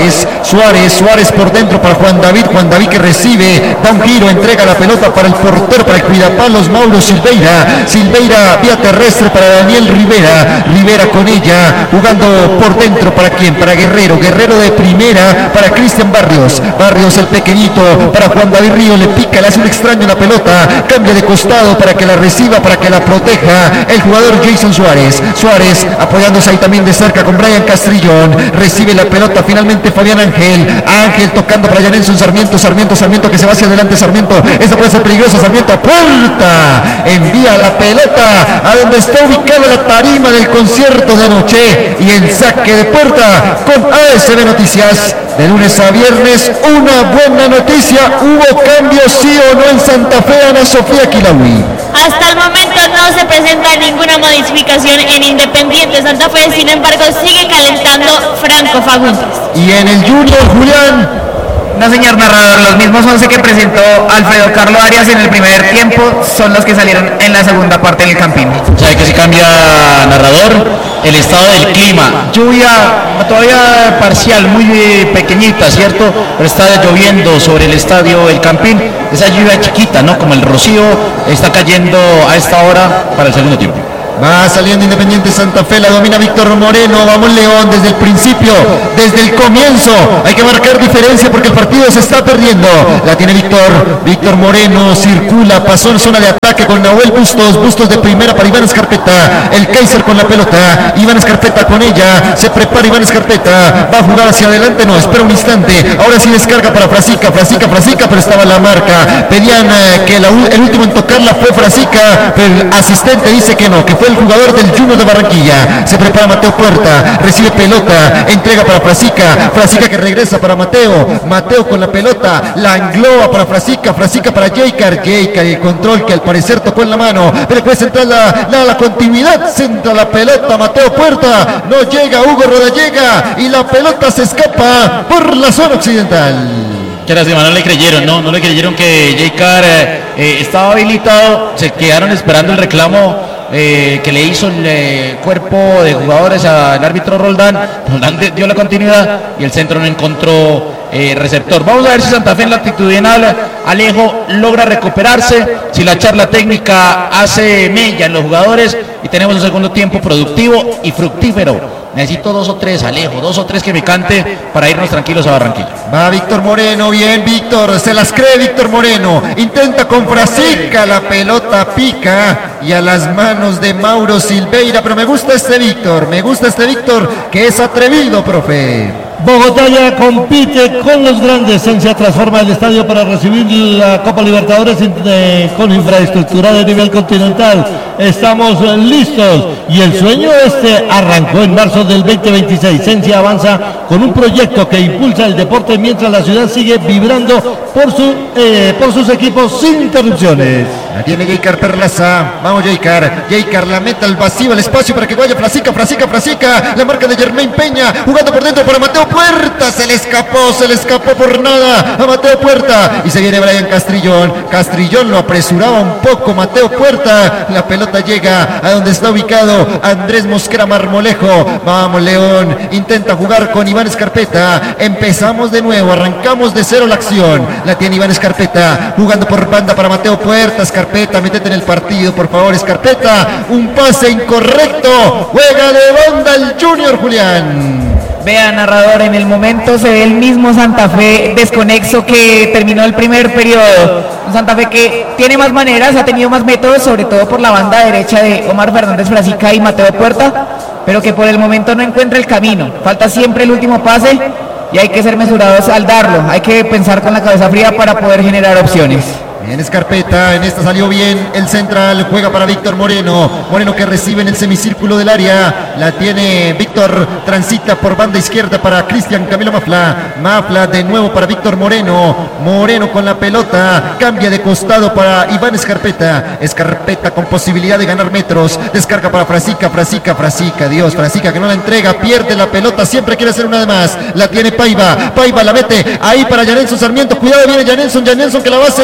Suárez, Suárez por dentro para Juan David, Juan David que recibe, da un giro, entrega la pelota para el portero, para el cuidapalos Mauro Silveira, Silveira vía terrestre para Daniel Rivera, Rivera con ella, jugando por dentro para quién, para Guerrero, Guerrero de primera para Cristian Barrios, Barrios el pequeñito para Juan David Río, le pica, le hace un extraño la pelota, cambia de costado para que la reciba, para que la proteja el jugador Jason Suárez, Suárez apoyándose ahí también de cerca con Brian Castrillón, recibe la pelota finalmente Fabián Ángel, Ángel tocando para Janelson Sarmiento, Sarmiento, Sarmiento que se va hacia adelante, Sarmiento, esta puede ser peligrosa, Sarmiento a puerta, envía la pelota a donde está ubicada la tarima del concierto de anoche y en saque de puerta con A S B Noticias. De lunes a viernes, una buena noticia, hubo cambios sí o no en Santa Fe, Ana Sofía Quilaui. Hasta el momento no se presenta ninguna modificación en Independiente Santa Fe, sin embargo sigue calentando Franco Fagundes. Y en el Junior, Julián. No, señor narrador, los mismos once que presentó Alfredo Carlos Arias en el primer tiempo son los que salieron en la segunda parte del Campín. ¿Sabe que si cambia narrador? El estado del clima. Lluvia todavía parcial, muy pequeñita, ¿cierto? Pero está lloviendo sobre el estadio El Campín. Esa lluvia chiquita, ¿no? Como el rocío está cayendo a esta hora para el segundo tiempo. Va saliendo Independiente Santa Fe, la domina Víctor Moreno, vamos León desde el principio, desde el comienzo, hay que marcar diferencia porque el partido se está perdiendo, la tiene Víctor, Víctor Moreno, circula, pasó en zona de ataque con Nahuel Bustos, Bustos de primera para Iván Escarpeta, el Kaiser con la pelota, Iván Escarpeta con ella, se prepara Iván Escarpeta, va a jugar hacia adelante, no, espera un instante, ahora sí descarga para Frasica, Frasica, Frasica, pero estaba la marca, pedían eh, que la, el último en tocarla fue Frasica, pero el asistente dice que no, que fue el jugador del Junior de Barranquilla, se prepara Mateo Puerta, recibe pelota, entrega para Frasica, Frasica que regresa para Mateo, Mateo con la pelota, la engloba para Frasica, Frasica para Jaycar, Jaycar el control que al parecer tocó en la mano, pero puede centrar la, la, la continuidad, centra la pelota, Mateo Puerta, no llega, Hugo Rodallega y la pelota se escapa por la zona occidental. Qué lástima, no le creyeron, no, no le creyeron que Jaycar eh, eh, estaba habilitado, se quedaron esperando el reclamo Eh, que le hizo el eh, cuerpo de jugadores al árbitro Roldán. Roldán de, dio la continuidad y el centro no encontró eh, receptor. Vamos a ver si Santa Fe en la actitudinal Alejo logra recuperarse, si la charla técnica hace mella en los jugadores y tenemos un segundo tiempo productivo y fructífero. Necesito dos o tres, Alejo, dos o tres que me cante para irnos tranquilos a Barranquilla. Va Víctor Moreno, bien Víctor, se las cree Víctor Moreno, intenta con Frasica, la pelota pica y a las manos de Mauro Silveira, pero me gusta este Víctor, me gusta este Víctor que es atrevido, profe. Bogotá ya compite con los grandes, se transforma el estadio para recibir la Copa Libertadores eh, con infraestructura de nivel continental. Estamos eh, listos y el sueño este arrancó en marzo del veinte veintiséis. Sensia avanza con un proyecto que impulsa el deporte mientras la ciudad sigue vibrando por, su, eh, por sus equipos sin interrupciones. La tiene Jaycar Perlaza, vamos Jaycar, Jaycar la meta al vacío, al espacio para que vaya Frasica, Frasica, Frasica, la marca de Germain Peña, jugando por dentro para Mateo Puerta, se le escapó, se le escapó por nada a Mateo Puerta y se viene Brian Castrillón, Castrillón lo apresuraba un poco, Mateo Puerta, la pelota llega a donde está ubicado Andrés Mosquera Marmolejo, vamos León, intenta jugar con Iván Escarpeta, empezamos de nuevo, arrancamos de cero la acción, la tiene Iván Escarpeta, jugando por banda para Mateo Puerta, Escarpeta, métete en el partido, por favor, Escarpeta, un pase incorrecto, juega de banda el Junior, Julián. Vea, narrador, en el momento se ve el mismo Santa Fe desconexo que terminó el primer periodo. Un Santa Fe que tiene más maneras, ha tenido más métodos, sobre todo por la banda derecha de Omar Fernández Frasica y Mateo Puerta, pero que por el momento no encuentra el camino. Falta siempre el último pase y hay que ser mesurados al darlo. Hay que pensar con la cabeza fría para poder generar opciones. Bien Escarpeta, en esta salió bien el central, juega para Víctor Moreno, Moreno que recibe en el semicírculo del área, la tiene Víctor, transita por banda izquierda para Cristian Camilo Mafla, Mafla de nuevo para Víctor Moreno, Moreno con la pelota, cambia de costado para Iván Escarpeta, Escarpeta con posibilidad de ganar metros, descarga para Frasica, Frasica, Frasica, Dios, Frasica que no la entrega, pierde la pelota, siempre quiere hacer una de más, la tiene Paiva, Paiva la mete ahí para Janelson Sarmiento, cuidado viene Janelson, Janelson que la va a centrar,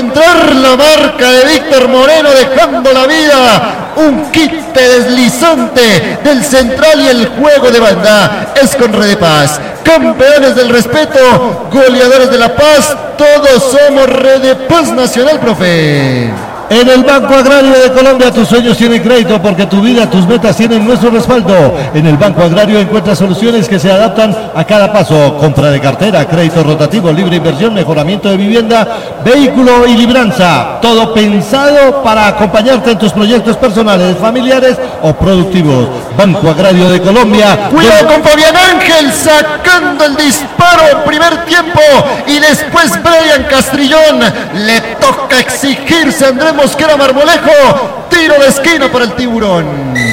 romper la marca de Víctor Moreno, dejando la vida. Un quite deslizante del central y el juego de banda es con Red Paz. Campeones del respeto, goleadores de La Paz, todos somos Red Paz Nacional, profe. En el Banco Agrario de Colombia tus sueños tienen crédito porque tu vida, tus metas tienen nuestro respaldo. En el Banco Agrario encuentras soluciones que se adaptan a cada paso. Compra de cartera, crédito rotativo, libre inversión, mejoramiento de vivienda, vehículo y libranza. Todo pensado para acompañarte en tus proyectos personales, familiares o productivos. Banco Agrario de Colombia. Cuidado con Fabián Ángel sacando el disparo en primer tiempo y después Brian Castrillón. Le toca exigirse a Andrés Mosquera Marmolejo. Tiro de esquina para el Tiburón.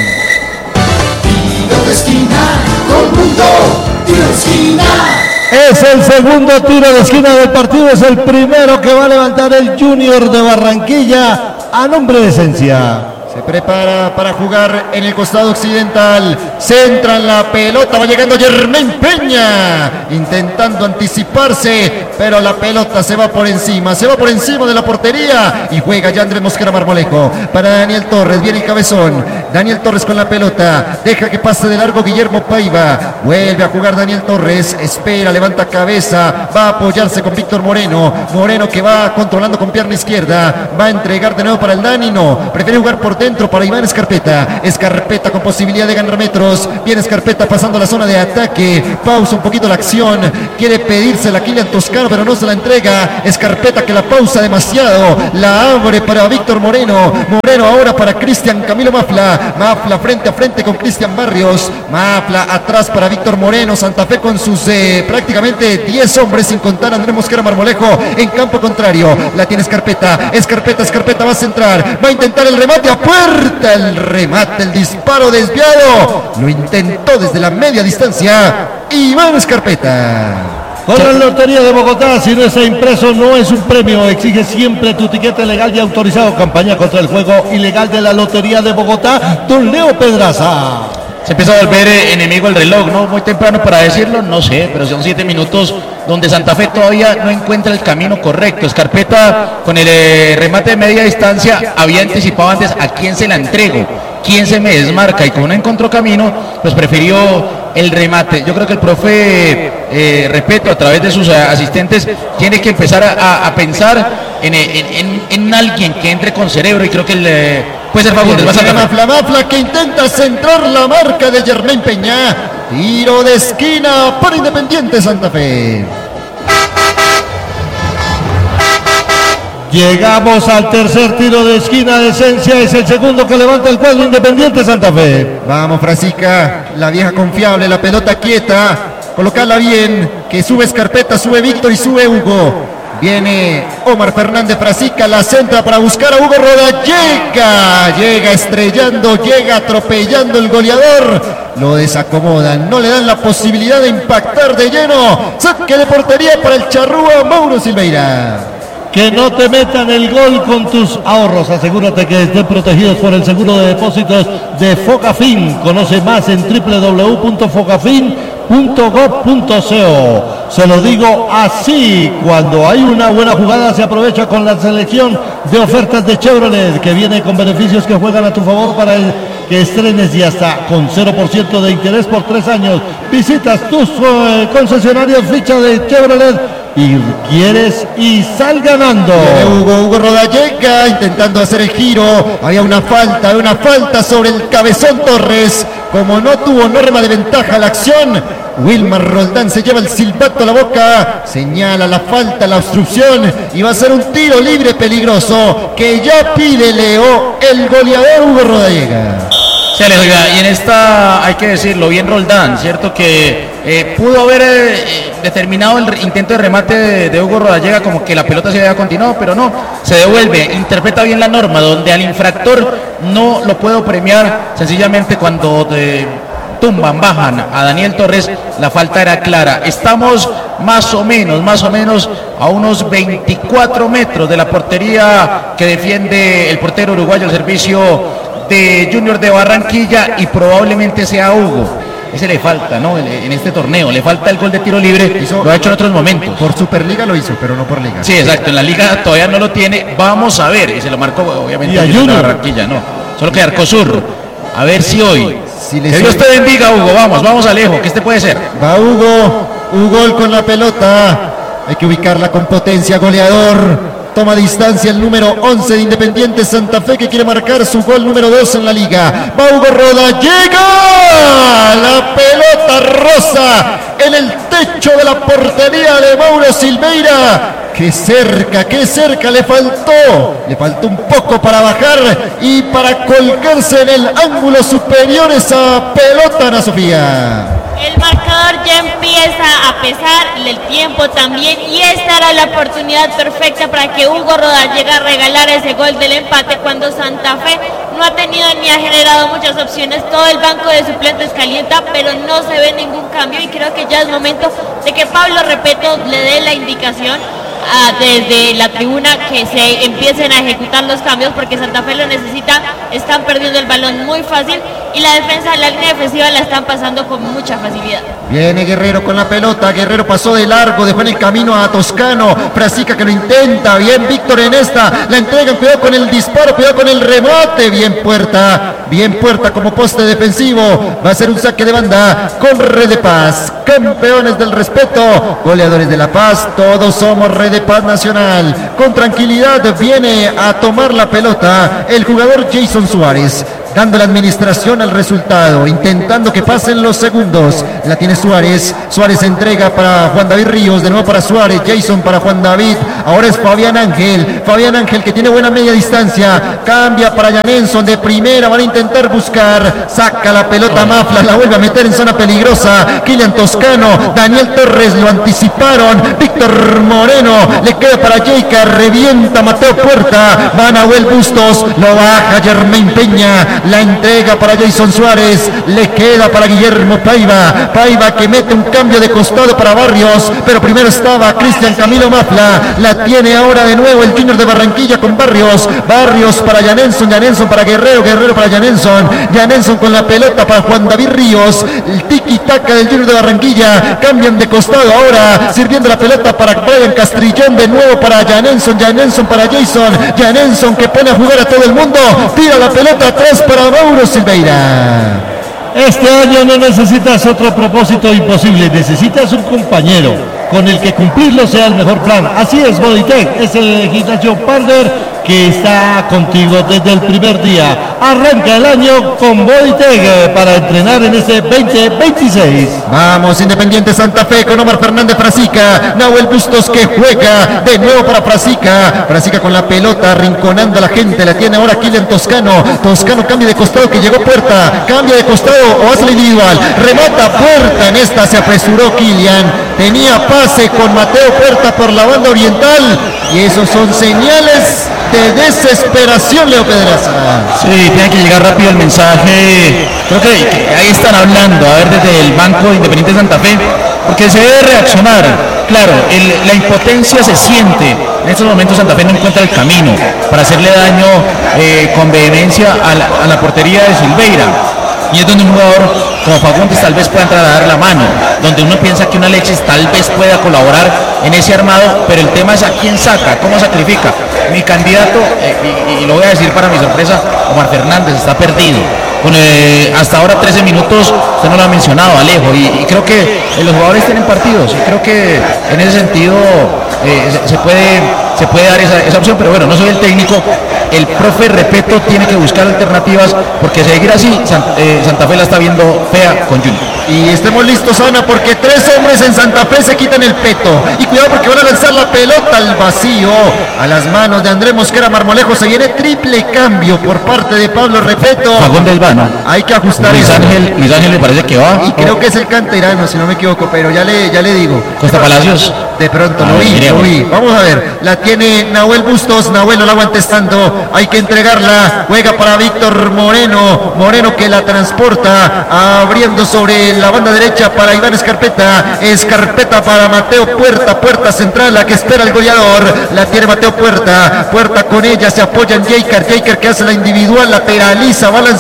Tiro de esquina, todo el mundo, tiro de esquina. Es el segundo tiro de esquina del partido, es el primero que va a levantar el Junior de Barranquilla a nombre de Esencia. Se prepara para jugar en el costado occidental. Centra la pelota. Va llegando Germán Peña. Intentando anticiparse. Pero la pelota se va por encima. Se va por encima de la portería. Y juega ya Andrés Mosquera Marmolejo. Para Daniel Torres. Viene el cabezón. Daniel Torres con la pelota. Deja que pase de largo Guillermo Paiva. Vuelve a jugar Daniel Torres. Espera. Levanta cabeza. Va a apoyarse con Víctor Moreno. Moreno que va controlando con pierna izquierda. Va a entregar de nuevo para el Dani. No. Prefiere jugar por dentro para Iván Escarpeta. Escarpeta con posibilidad de ganar metros. Viene Escarpeta pasando la zona de ataque. Pausa un poquito la acción. Quiere pedírsela a Kylian Toscano, pero no se la entrega. Escarpeta que la pausa demasiado. La abre para Víctor Moreno. Moreno ahora para Cristian Camilo Mafla. Mafla frente a frente con Cristian Barrios. Mafla atrás para Víctor Moreno. Santa Fe con sus eh, prácticamente diez hombres, sin contar a Andrés Mosquera Marmolejo en campo contrario. La tiene Escarpeta. Escarpeta, Escarpeta va a centrar. Va a intentar el remate a puerta, el remate, el disparo desviado. Lo intentó desde la media distancia Iván Escarpeta. Con la Lotería de Bogotá, si no está impreso no es un premio. Exige siempre tu tiquete legal y autorizado. Campaña contra el juego ilegal de la Lotería de Bogotá. Don Leo Pedraza. Se empieza a volver eh, enemigo el reloj, ¿no? Muy temprano para decirlo, no sé, pero son siete minutos donde Santa Fe todavía no encuentra el camino correcto. Escarpeta con el eh, remate de media distancia había anticipado antes a quién se la entrego, quién se me desmarca, y como no encontró camino, pues prefirió el remate. Yo creo que el profe eh, Repeto, a través de sus eh, asistentes, tiene que empezar a, a pensar en, en, en, en alguien que entre con cerebro, y creo que el, eh, puede ser Fagundes. Mafla, Mafla que intenta centrar la marca de Germán Peña. Tiro de esquina para Independiente Santa Fe. Llegamos al tercer tiro de esquina de Esencia, es el segundo que levanta el cuadro Independiente Santa Fe. Vamos, Frasica, la vieja confiable, la pelota quieta, colocarla bien, que sube Escarpeta, sube Víctor y sube Hugo. Viene Omar Fernández Frasica, la centra para buscar a Hugo Roda, llega, llega estrellando, llega atropellando el goleador, lo desacomodan, no le dan la posibilidad de impactar de lleno. Saque de portería para el charrúa Mauro Silveira. Que no te metan el gol con tus ahorros. Asegúrate que estén protegidos por el seguro de depósitos de Focafin. Conoce más en doble u doble u doble u punto focafin punto gob punto co. Se lo digo así, cuando hay una buena jugada se aprovecha con la selección de ofertas de Chevrolet, que viene con beneficios que juegan a tu favor para el que estrenes, y hasta con cero por ciento de interés por tres años. Visitas tus eh, concesionarios ficha de Chevrolet y quieres y sal ganando. Hugo, Hugo Roda llega intentando hacer el giro. Había una falta, una falta sobre el cabezón Torres. Como no tuvo norma de ventaja la acción, Wilmar Roldán se lleva el silbato a la boca, señala la falta, la obstrucción, y va a ser un tiro libre peligroso que ya pide Leo, el goleador Hugo Rodallega. Se le oiga, y en esta hay que decirlo bien Roldán, cierto que eh, pudo haber eh, determinado el intento de remate de, de Hugo Rodallega como que la pelota se había continuado, pero no, se devuelve, interpreta bien la norma, donde al infractor no lo puedo premiar, sencillamente cuando de, tumban, bajan a Daniel Torres, la falta era clara. Estamos más o menos, más o menos a unos veinticuatro metros de la portería que defiende el portero uruguayo al servicio de Junior de Barranquilla, y probablemente sea Hugo ese le falta, ¿no? En, en este torneo, le falta el gol de tiro libre, hizo, lo ha hecho en otros momentos. Por Superliga lo hizo, pero no por Liga. Sí, exacto, en la Liga todavía no lo tiene, vamos a ver, y se lo marcó obviamente en la Barranquilla, no, solo que Arcosur, a ver si hoy, si que Dios te bendiga, Hugo, vamos, vamos Alejo, que este puede ser. Va Hugo, Hugo con la pelota, hay que ubicarla con potencia, goleador. Toma distancia el número once de Independiente Santa Fe, que quiere marcar su gol número dos en la liga. Va Hugo Roda, llega la pelota rosa en el techo de la portería de Mauro Silveira. Qué cerca, qué cerca le faltó. Le faltó un poco para bajar y para colgarse en el ángulo superior esa pelota, Ana Sofía. El marcador ya empieza a pesar, el tiempo también, y esta era la oportunidad perfecta para que Hugo Roda llegue a regalar ese gol del empate cuando Santa Fe no ha tenido ni ha generado muchas opciones. Todo el banco de suplentes calienta, pero no se ve ningún cambio, y creo que ya es momento de que Pablo Repeto le dé la indicación a, desde la tribuna, que se empiecen a ejecutar los cambios, porque Santa Fe lo necesita. Están perdiendo el balón muy fácil y la defensa, la línea defensiva la están pasando con mucha facilidad. Viene Guerrero con la pelota, Guerrero pasó de largo, dejó en el camino a Toscano, Frasica que lo intenta, bien Víctor en esta, la entregan, cuidado con el disparo, cuidado con el remate, bien Puerta, bien Puerta como poste defensivo, va a ser un saque de banda con Red de Paz, campeones del respeto, goleadores de La Paz, todos somos Red de Paz Nacional. Con tranquilidad viene a tomar la pelota el jugador Jason Suárez, dando la administración al resultado, intentando que pasen los segundos. La tiene Suárez, Suárez entrega para Juan David Ríos, de nuevo para Suárez, Jason para Juan David, ahora es Fabián Ángel, Fabián Ángel que tiene buena media distancia, cambia para Janenson de primera, van a intentar buscar, saca la pelota Mafla, la vuelve a meter en zona peligrosa, Kylian Toscano, Daniel Torres lo anticiparon, Víctor Moreno, le queda para Jeica, revienta Mateo Puerta, va Nahuel Bustos, lo baja Germain Peña, la entrega para Jason Suárez, le queda para Guillermo Paiva, Paiva que mete un cambio de costado para Barrios, pero primero estaba Cristian Camilo Mafla, la tiene ahora de nuevo el Junior de Barranquilla con Barrios, Barrios para Janenson, Janenson para Guerrero, Guerrero para Janenson, Janenson con la pelota para Juan David Ríos, el tiki-taka del Junior de Barranquilla, cambian de costado ahora, sirviendo la pelota para Brian Castrillón, de nuevo para Janenson, Janenson para Jason, Janenson que pone a jugar a todo el mundo, tira la pelota atrás para Mauro Silveira. Este año no necesitas otro propósito imposible, necesitas un compañero con el que cumplirlo sea el mejor plan. Así es, Bodytech, es el gimnasio partner que está contigo desde el primer día. Arranca el año con Bodytech para entrenar en este veinte veintiséis. Vamos, Independiente Santa Fe con Omar Fernández Frasica, Nahuel Bustos que juega de nuevo para Frasica, Frasica con la pelota, arrinconando a la gente, la tiene ahora Kylian Toscano, Toscano cambia de costado, que llegó Puerta, cambia de costado o hace la individual, remata Puerta, en esta se apresuró Kylian, tenía pase con Mateo Puerta por la banda oriental, y esos son señales de desesperación, Leo Pedraza. Sí, tiene que llegar rápido el mensaje. Creo que ahí están hablando, a ver, desde el Banco de Independiente Santa Fe, porque se debe reaccionar. Claro, el, la impotencia se siente. En estos momentos Santa Fe no encuentra el camino para hacerle daño eh, con vehemencia a la, a la portería de Silveira. Y es donde un jugador como Fagundes tal vez pueda entrar a dar la mano, donde uno piensa que una Alexis tal vez pueda colaborar en ese armado, pero el tema es a quién saca, cómo sacrifica. Mi candidato, eh, y, y lo voy a decir para mi sorpresa, Omar Fernández está perdido. Con, eh, hasta ahora trece minutos, usted no lo ha mencionado, Alejo, y, y creo que eh, los jugadores tienen partidos, y creo que en ese sentido eh, se, se puede se puede dar esa, esa opción, pero bueno, no soy el técnico, el profe Repeto tiene que buscar alternativas, porque seguir así, San, eh, Santa Fe la está viendo fea con Junior. Y estemos listos, Ana, porque tres hombres en Santa Fe se quitan el peto. Y cuidado porque van a lanzar la pelota al vacío, a las manos de Andrés Mosquera Marmolejo. Se viene triple cambio por parte de Pablo Repeto. Fagón del Vano. Hay que ajustar Luis eso. Ángel, Luis Ángel me parece que va. Y creo que es el canterano, si no me equivoco, pero ya le, ya le digo. Costa Palacios. De pronto, A lo ver, vi, miremos. lo vi. Vamos a ver, la tiene Nahuel Bustos, Nahuel no la aguanta estando, hay que entregarla, juega para Víctor Moreno, Moreno que la transporta, abriendo sobre la banda derecha para Iván Escarpeta, Escarpeta para Mateo Puerta, Puerta central, la que espera el goleador, la tiene Mateo Puerta, Puerta con ella, se apoya en Jeiker, Jeiker que hace la individual, lateraliza, va a lanzar el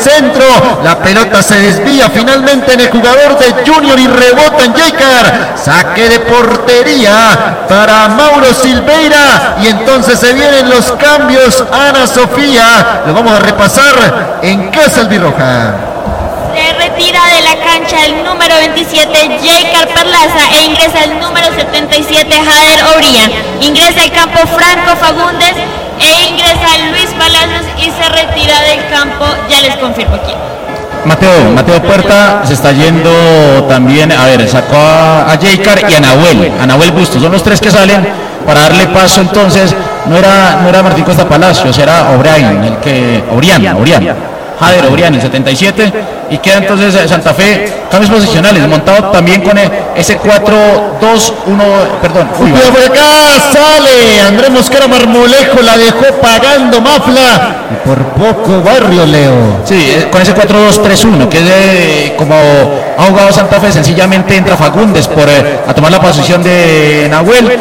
centro, la pelota se desvía finalmente en el jugador de Junior y rebota en Jaycar, saque de portería para Mauro Silveira y entonces se vienen los cambios. Ana Sofía, lo vamos a repasar en Casa Albirroja. Se retira de la cancha el número veintisiete, Jaycar Perlaza, e ingresa el número setenta y siete, Jader Obrián. Ingresa al campo Franco Fagundes e ingresa Luis Palacios y se retira del campo, ya les confirmo quién. Mateo, Mateo Puerta se está yendo también, a ver, sacó a, a Jaycar y a Nahuel, a Nahuel Bustos, son los tres que salen para darle paso entonces, no era, no era Martín Costa Palacios, era Obrián, el que, Obrián, Obrián. Jader Obrián, el setenta y siete, y queda entonces Santa Fe, cambios posicionales, montado también con ese cuatro dos uno, perdón. Uy, por acá sale Andrés Mosquera Marmolejo, la dejó pagando Mafla, y por poco Barrio Leo. Sí, con ese cuatro dos tres uno, que es de, como ha jugado Santa Fe, sencillamente entra Fagundes por, eh, a tomar la posición de Nahuel,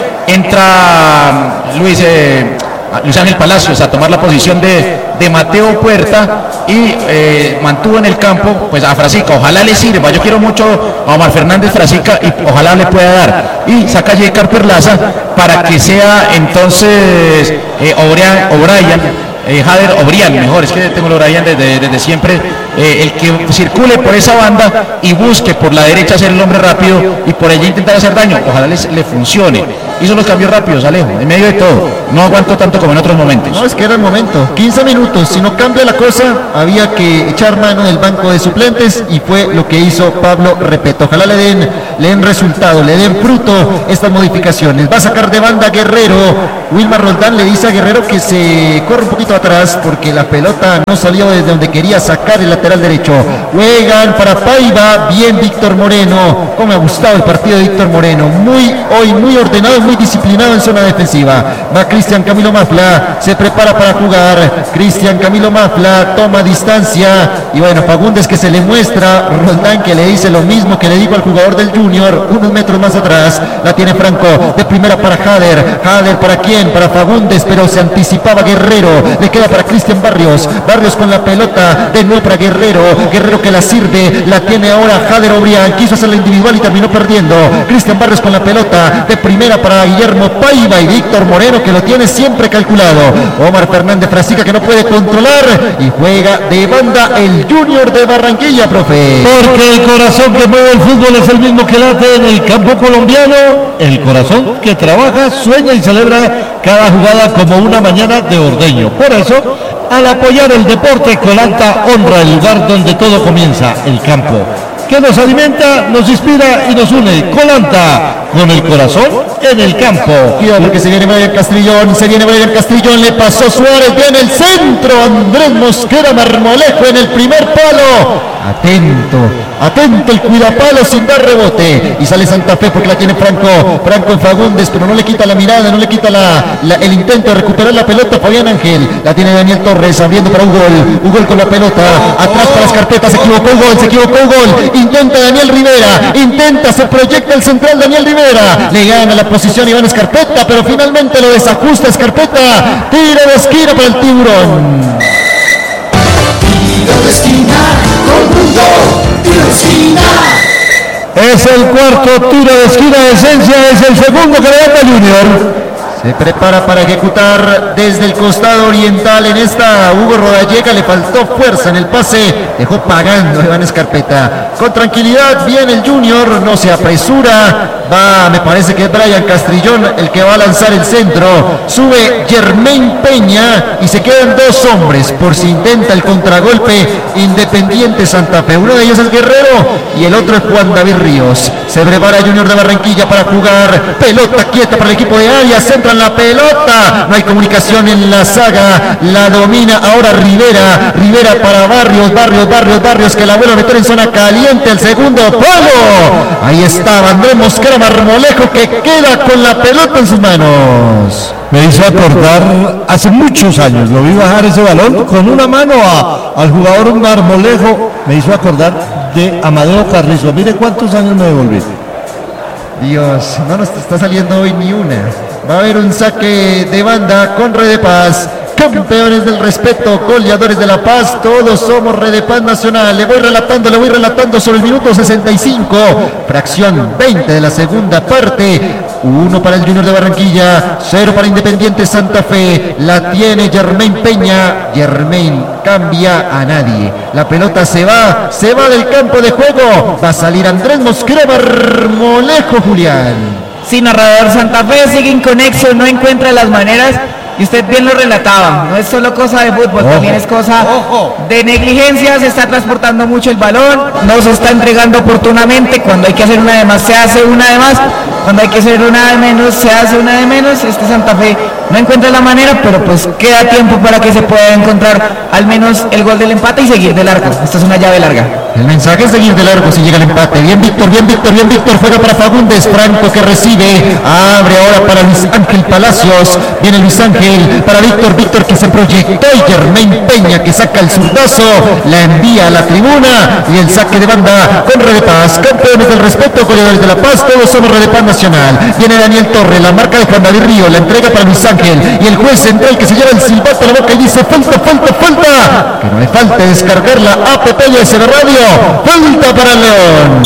entra Luis... Eh, Luis Ángel Palacios a tomar la posición de, de Mateo Puerta y eh, mantuvo en el campo pues a Frasica, ojalá le sirva, yo quiero mucho a Omar Fernández Frasica y ojalá le pueda dar, y saca a Jaycar Perlaza para que sea entonces eh, Obrián, O'Brien Eh, Jader Obrián, mejor, es que tengo el O'Brien desde, desde siempre, eh, el que circule por esa banda y busque por la derecha ser el hombre rápido y por allí intentar hacer daño, ojalá les, le funcione. Hizo los cambios rápidos, Alejo, en medio de todo, no aguantó tanto como en otros momentos. No, es que era el momento, quince minutos, si no cambia la cosa, había que echar mano del banco de suplentes y fue lo que hizo Pablo Repeto. Ojalá le den, le den resultado, le den fruto estas modificaciones. Va a sacar de banda Guerrero, Wilmar Roldán le dice a Guerrero que se corre un poquito atrás porque la pelota no salió desde donde quería sacar el lateral derecho. Juegan para Paiva, bien Víctor Moreno, como me ha gustado el partido de Víctor Moreno, muy hoy muy ordenado, muy disciplinado en zona defensiva. Va Cristian Camilo Mafla, se prepara para jugar, Cristian Camilo Mafla toma distancia y bueno, Fagundes que se le muestra, Roldán que le dice lo mismo que le dijo al jugador del Junior, unos metros más atrás, la tiene Franco, de primera para Jader, Jader para quién, para Fagundes, pero se anticipaba Guerrero, le queda para Cristian Barrios, Barrios con la pelota, de nuevo para Guerrero, Guerrero que la sirve, la tiene ahora Jader Obrián, quiso hacerla individual y terminó perdiendo, Cristian Barrios con la pelota, de primera para Guillermo Paiva y Víctor Moreno que lo tiene siempre calculado, Omar Fernández Frasica que no puede controlar y juega de banda el Junior de Barranquilla, profe. Porque el corazón que mueve el fútbol es el mismo que late en el campo colombiano, el corazón que trabaja, sueña y celebra cada jugada como una mañana de ordeño. Por eso, al apoyar el deporte, Colanta honra el lugar donde todo comienza, el campo, que nos alimenta, nos inspira y nos une. Colanta, con el corazón en el campo. Cuidado porque se viene Brian Castrillón, se viene Brian Castrillón, le pasó Suárez, viene el centro, Andrés Mosquera Marmolejo en el primer palo. Atento, atento el cuidapalo sin dar rebote. Y sale Santa Fe porque la tiene Franco, Franco en Fagundes, pero no le quita la mirada, no le quita la, la, el intento de recuperar la pelota. Fabián Ángel, la tiene Daniel Torres, abriendo para Hugo, Hugo con la pelota, atrás para las carpetas, se equivocó Hugo, se equivocó Hugo, intenta Daniel Rivera, intenta, se proyecta el central Daniel Rivera, le gana la posición Iván Escarpeta, pero finalmente lo desajusta Escarpeta, tiro de esquina para el Tiburón. Tiro de esquina, todo el mundo, tiro de esquina. Es el cuarto tiro de esquina de Esencia, es el segundo que le da Junior. Se prepara para ejecutar desde el costado oriental en esta Hugo Rodallega, le faltó fuerza en el pase, dejó pagando Iván Escarpeta. Con tranquilidad viene el Junior, no se apresura, va, me parece que es Brian Castrillón el que va a lanzar el centro, sube Germain Peña y se quedan dos hombres por si intenta el contragolpe Independiente Santa Fe. Uno de ellos es Guerrero y el otro es Juan David Ríos. Se prepara Junior de Barranquilla para jugar, pelota quieta para el equipo de Arias, centra la pelota, no hay comunicación en la saga, la domina ahora Rivera, Rivera para Barrios, Barrios, Barrios, Barrios que la vuelve a meter en zona caliente, el segundo palo, ahí estaba Andrés Mosquera Marmolejo que queda con la pelota en sus manos. Me hizo acordar, hace muchos años, lo vi bajar ese balón con una mano a, al jugador Marmolejo, me hizo acordar de Amadeo Carrizo, mire cuántos años me devolví. Dios, no nos está saliendo hoy ni una. Va a haber un saque de banda con Red de Paz. campeones del respeto, goleadores de La Paz, todos somos Red de Paz Nacional. Le voy relatando, le voy relatando sobre el minuto sesenta y cinco, fracción veinte de la segunda parte. Uno para el Junior de Barranquilla, cero para Independiente Santa Fe. La tiene Germain Peña. Germain cambia a nadie. La pelota se va, se va del campo de juego. Va a salir Andrés Mosquera Marmolejo, Julián. Sí, narrador, Santa Fe sigue inconexo, no encuentra las maneras. Y usted bien lo relataba, no es solo cosa de fútbol, ojo, también es cosa ojo. de negligencia. Se está transportando mucho el balón, no se está entregando oportunamente. Cuando hay que hacer una de más, se hace una de más. Cuando hay que hacer una de menos, se hace una de menos. Este Santa Fe no encuentra la manera, pero pues queda tiempo para que se pueda encontrar al menos el gol del empate y seguir de largo. Esta es una llave larga. El mensaje es seguir de largo si llega el empate. Bien Víctor, bien Víctor, bien Víctor. Juega para Fagundes. Franco que recibe. Abre ahora para Luis Ángel Palacios. Viene Luis Ángel para Víctor. Víctor que se proyectó. Y Germain Peña que saca el zurdazo. La envía a la tribuna. Y el saque de banda con Red de Paz. Campeones del respeto, goleadores de La Paz. Todos somos Red de Paz Nacional. Viene Daniel Torre. La marca de Juan David Río. La entrega para Luis Ángel. Y el juez central que se lleva el silbato a la boca y dice falta, falta, falta. Que no le falte descargar la app de S B Radio. Falta para León.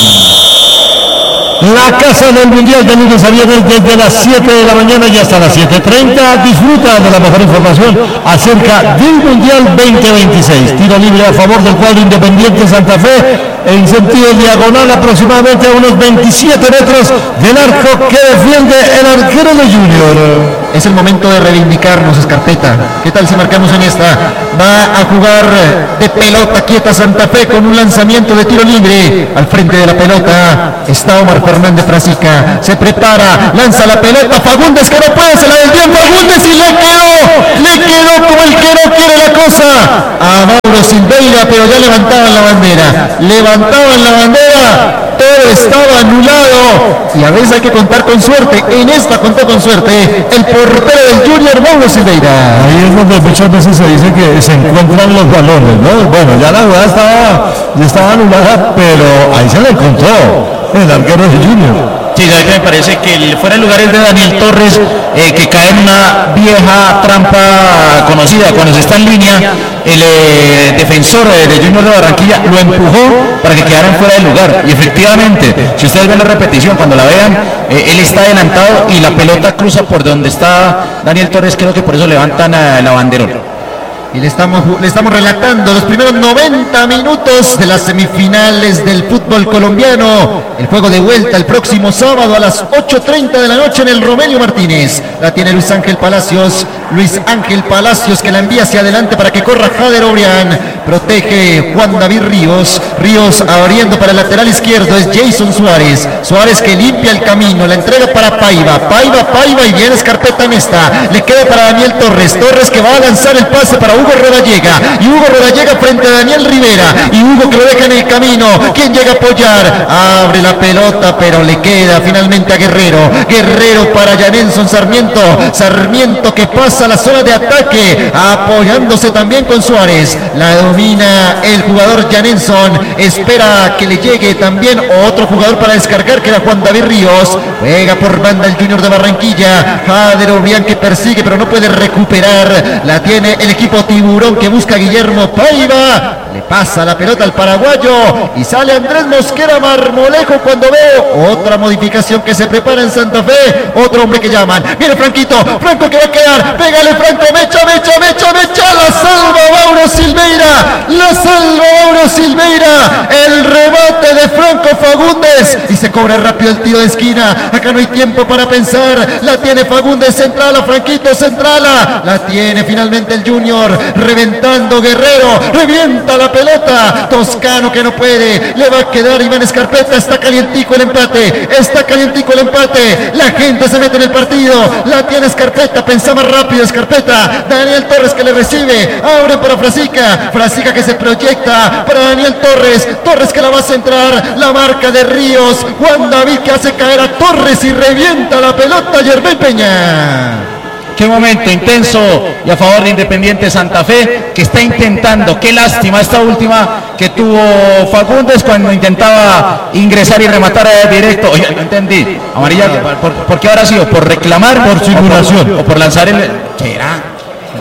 La Casa del Mundial de lunes a viernes desde las siete de la mañana y hasta las siete treinta. Disfruta de la mejor información acerca del Mundial veinte veintiséis. Tiro libre a favor del cuadro Independiente Santa Fe en sentido diagonal, aproximadamente a unos veintisiete metros del arco que defiende el arquero de Junior. Es el momento de reivindicarnos, Escarpeta. ¿Qué tal si marcamos en esta? Va a jugar de pelota quieta Santa Fe con un lanzamiento de tiro libre. Al frente de la pelota está Omar Fernández Frasica. Se prepara, lanza la pelota. Fagundes que no puede, se la desvió Fagundes y le quedó. Le quedó como el que no quiere la cosa a Mauro Silveira, pero ya levantaban la bandera. Levantaban la bandera. Todo estaba anulado y a veces hay que contar con suerte. En esta contó con suerte el portero del Junior, Mauro Silveira. Ahí es donde muchas veces se dice que se encuentran los balones, ¿no? Bueno, ya la jugada estaba, ya estaba anulada, pero ahí se le encontró el arquero de Junior. Sí, ¿sabes qué me parece? Que el fuera de lugar es de Daniel Torres, eh, que cae en una vieja trampa conocida. Cuando se está en línea, el eh, defensor eh, de Junior de Barranquilla lo empujó para que quedaran fuera de lugar. Y efectivamente, si ustedes ven la repetición, cuando la vean, eh, él está adelantado y la pelota cruza por donde está Daniel Torres. Creo que por eso levantan a la bandera. Y le estamos, le estamos relatando los primeros noventa minutos de las semifinales del fútbol colombiano. El juego de vuelta el próximo sábado a las ocho treinta de la noche en el Romelio Martínez. La tiene Luis Ángel Palacios. Luis Ángel Palacios que la envía hacia adelante para que corra Jader Obrián. Protege Juan David Ríos. Ríos abriendo para el lateral izquierdo es Jason Suárez. Suárez que limpia el camino. La entrega para Paiva. Paiva, Paiva y viene Escarpeta en esta. Le queda para Daniel Torres. Torres que va a lanzar el pase para Hugo Rodallega. Y Hugo Rodallega frente a Daniel Rivera. Y Hugo que lo deja en el camino. ¿Quién llega a apoyar? Abre la pelota, pero le queda finalmente a Guerrero. Guerrero para Yanelson Sarmiento. Sarmiento que pasa a la zona de ataque. Apoyándose también con Suárez. La domina el jugador Yanelson. Espera que le llegue también otro jugador para descargar, que era Juan David Ríos. Juega por banda el Junior de Barranquilla. Jader Obrián que persigue, pero no puede recuperar. La tiene el equipo Tiburón que busca a Guillermo Paiva. Le pasa la pelota al paraguayo y sale Andrés Mosquera Marmolejo cuando veo otra modificación que se prepara en Santa Fe. Otro hombre que llaman. Viene Franquito. Franco que va a quedar. Pégale Franco. Mecha, mecha, mecha, mecha. La salva Mauro Silveira. La salva Mauro Silveira. El remate de Franco Fagundes. Y se cobra rápido el tiro de esquina. Acá no hay tiempo para pensar. La tiene Fagundes. Centrala. Franquito centrala. La tiene finalmente el Junior. Reventando Guerrero. Revienta la pelota. Toscano que no puede. Le va a quedar Iván Escarpeta. Está calientico el empate. Está calientico el empate. La gente se mete en el partido. La tiene Escarpeta. Pensaba rápido Escarpeta. Daniel Torres que le recibe. Abre para Frasica. Frasica que se proyecta para Daniel Torres. Torres que la va a centrar. La marca de Ríos. Juan David que hace caer a Torres y revienta la pelota. Germain Peña. Qué momento intenso y a favor de Independiente Santa Fe, que está intentando, qué lástima esta última que tuvo Fagundes cuando intentaba ingresar y rematar directo. Oye, no entendí. Amarilla, ¿por, por qué habrá sido? ¿Por reclamar? Por simulación. O por, o por lanzar el... ¿Será?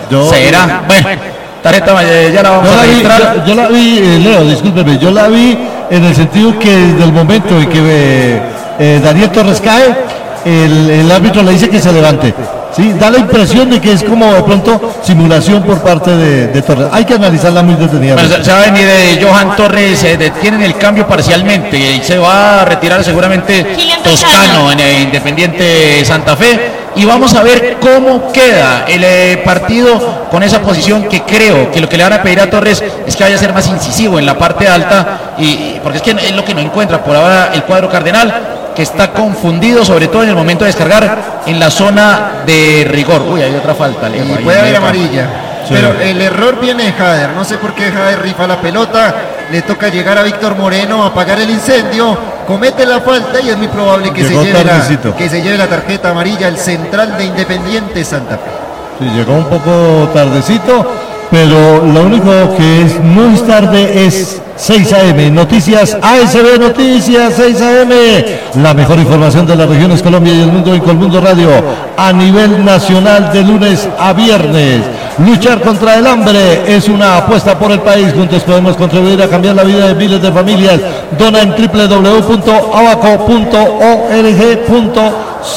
Yo, ¿Será? Bueno, tarjeta eh, ya la vamos yo a la vi, registrar. yo, yo la vi eh, Leo, discúlpeme, yo la vi en el sentido que desde el momento en que eh, eh, Daniel Torres cae, el, el árbitro le dice que se levante. Sí, da la impresión de que es como de pronto simulación por parte de, de Torres. Hay que analizarla muy detenidamente. Bueno, se va a venir de Johan Torres, se detienen el cambio parcialmente y se va a retirar seguramente Toscano en el Independiente Santa Fe. Y vamos a ver cómo queda el eh, partido con esa posición, que creo que lo que le van a pedir a Torres es que vaya a ser más incisivo en la parte alta, y, y porque es que es lo que no encuentra por ahora el cuadro cardenal, que está confundido, sobre todo en el momento de descargar en la zona de rigor. Uy, hay otra falta. Y Ahí puede haber Lepa. amarilla. Sí. Pero el error viene de Jader. No sé por qué Jader rifa la pelota. Le toca llegar a Víctor Moreno a apagar el incendio. Comete la falta y es muy probable que, se Llegó lleve, la, tardecito. que se lleve la tarjeta amarilla el central de Independiente Santa Fe. Sí, llegó un poco tardecito, pero lo único que es muy tarde es seis a eme, Noticias A S B Noticias seis a eme, la mejor información de las regiones Colombia y el mundo en Colmundo Radio a nivel nacional de lunes a viernes. Luchar contra el hambre es una apuesta por el país. Juntos podemos contribuir a cambiar la vida de miles de familias. Dona en doble u doble u doble u punto abaco punto org punto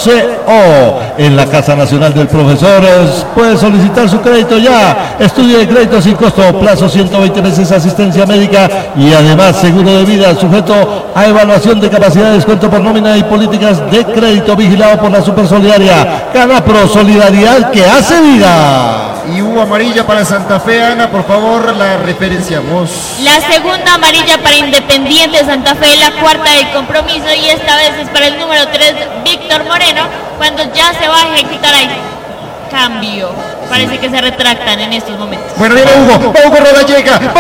co. En la Casa Nacional del Profesor puede solicitar su crédito ya. Estudio de crédito sin costo, plazo ciento veinte meses, asistencia médica y además seguro de vida sujeto a evaluación de capacidad de descuento por nómina y políticas de crédito vigilado por la Supersolidaria. Canapro, solidaridad que hace vida. Y hubo amarilla para Santa Fe. Ana, por favor, la referenciamos. La segunda amarilla para Independiente Santa Fe, la cuarta del compromiso, y esta vez es para el número tres, Víctor Moreno, cuando ya se va a ejecutar ahí. Cambio. Parece que se retractan en estos momentos. Bueno, viene Hugo. Hugo Roda llega.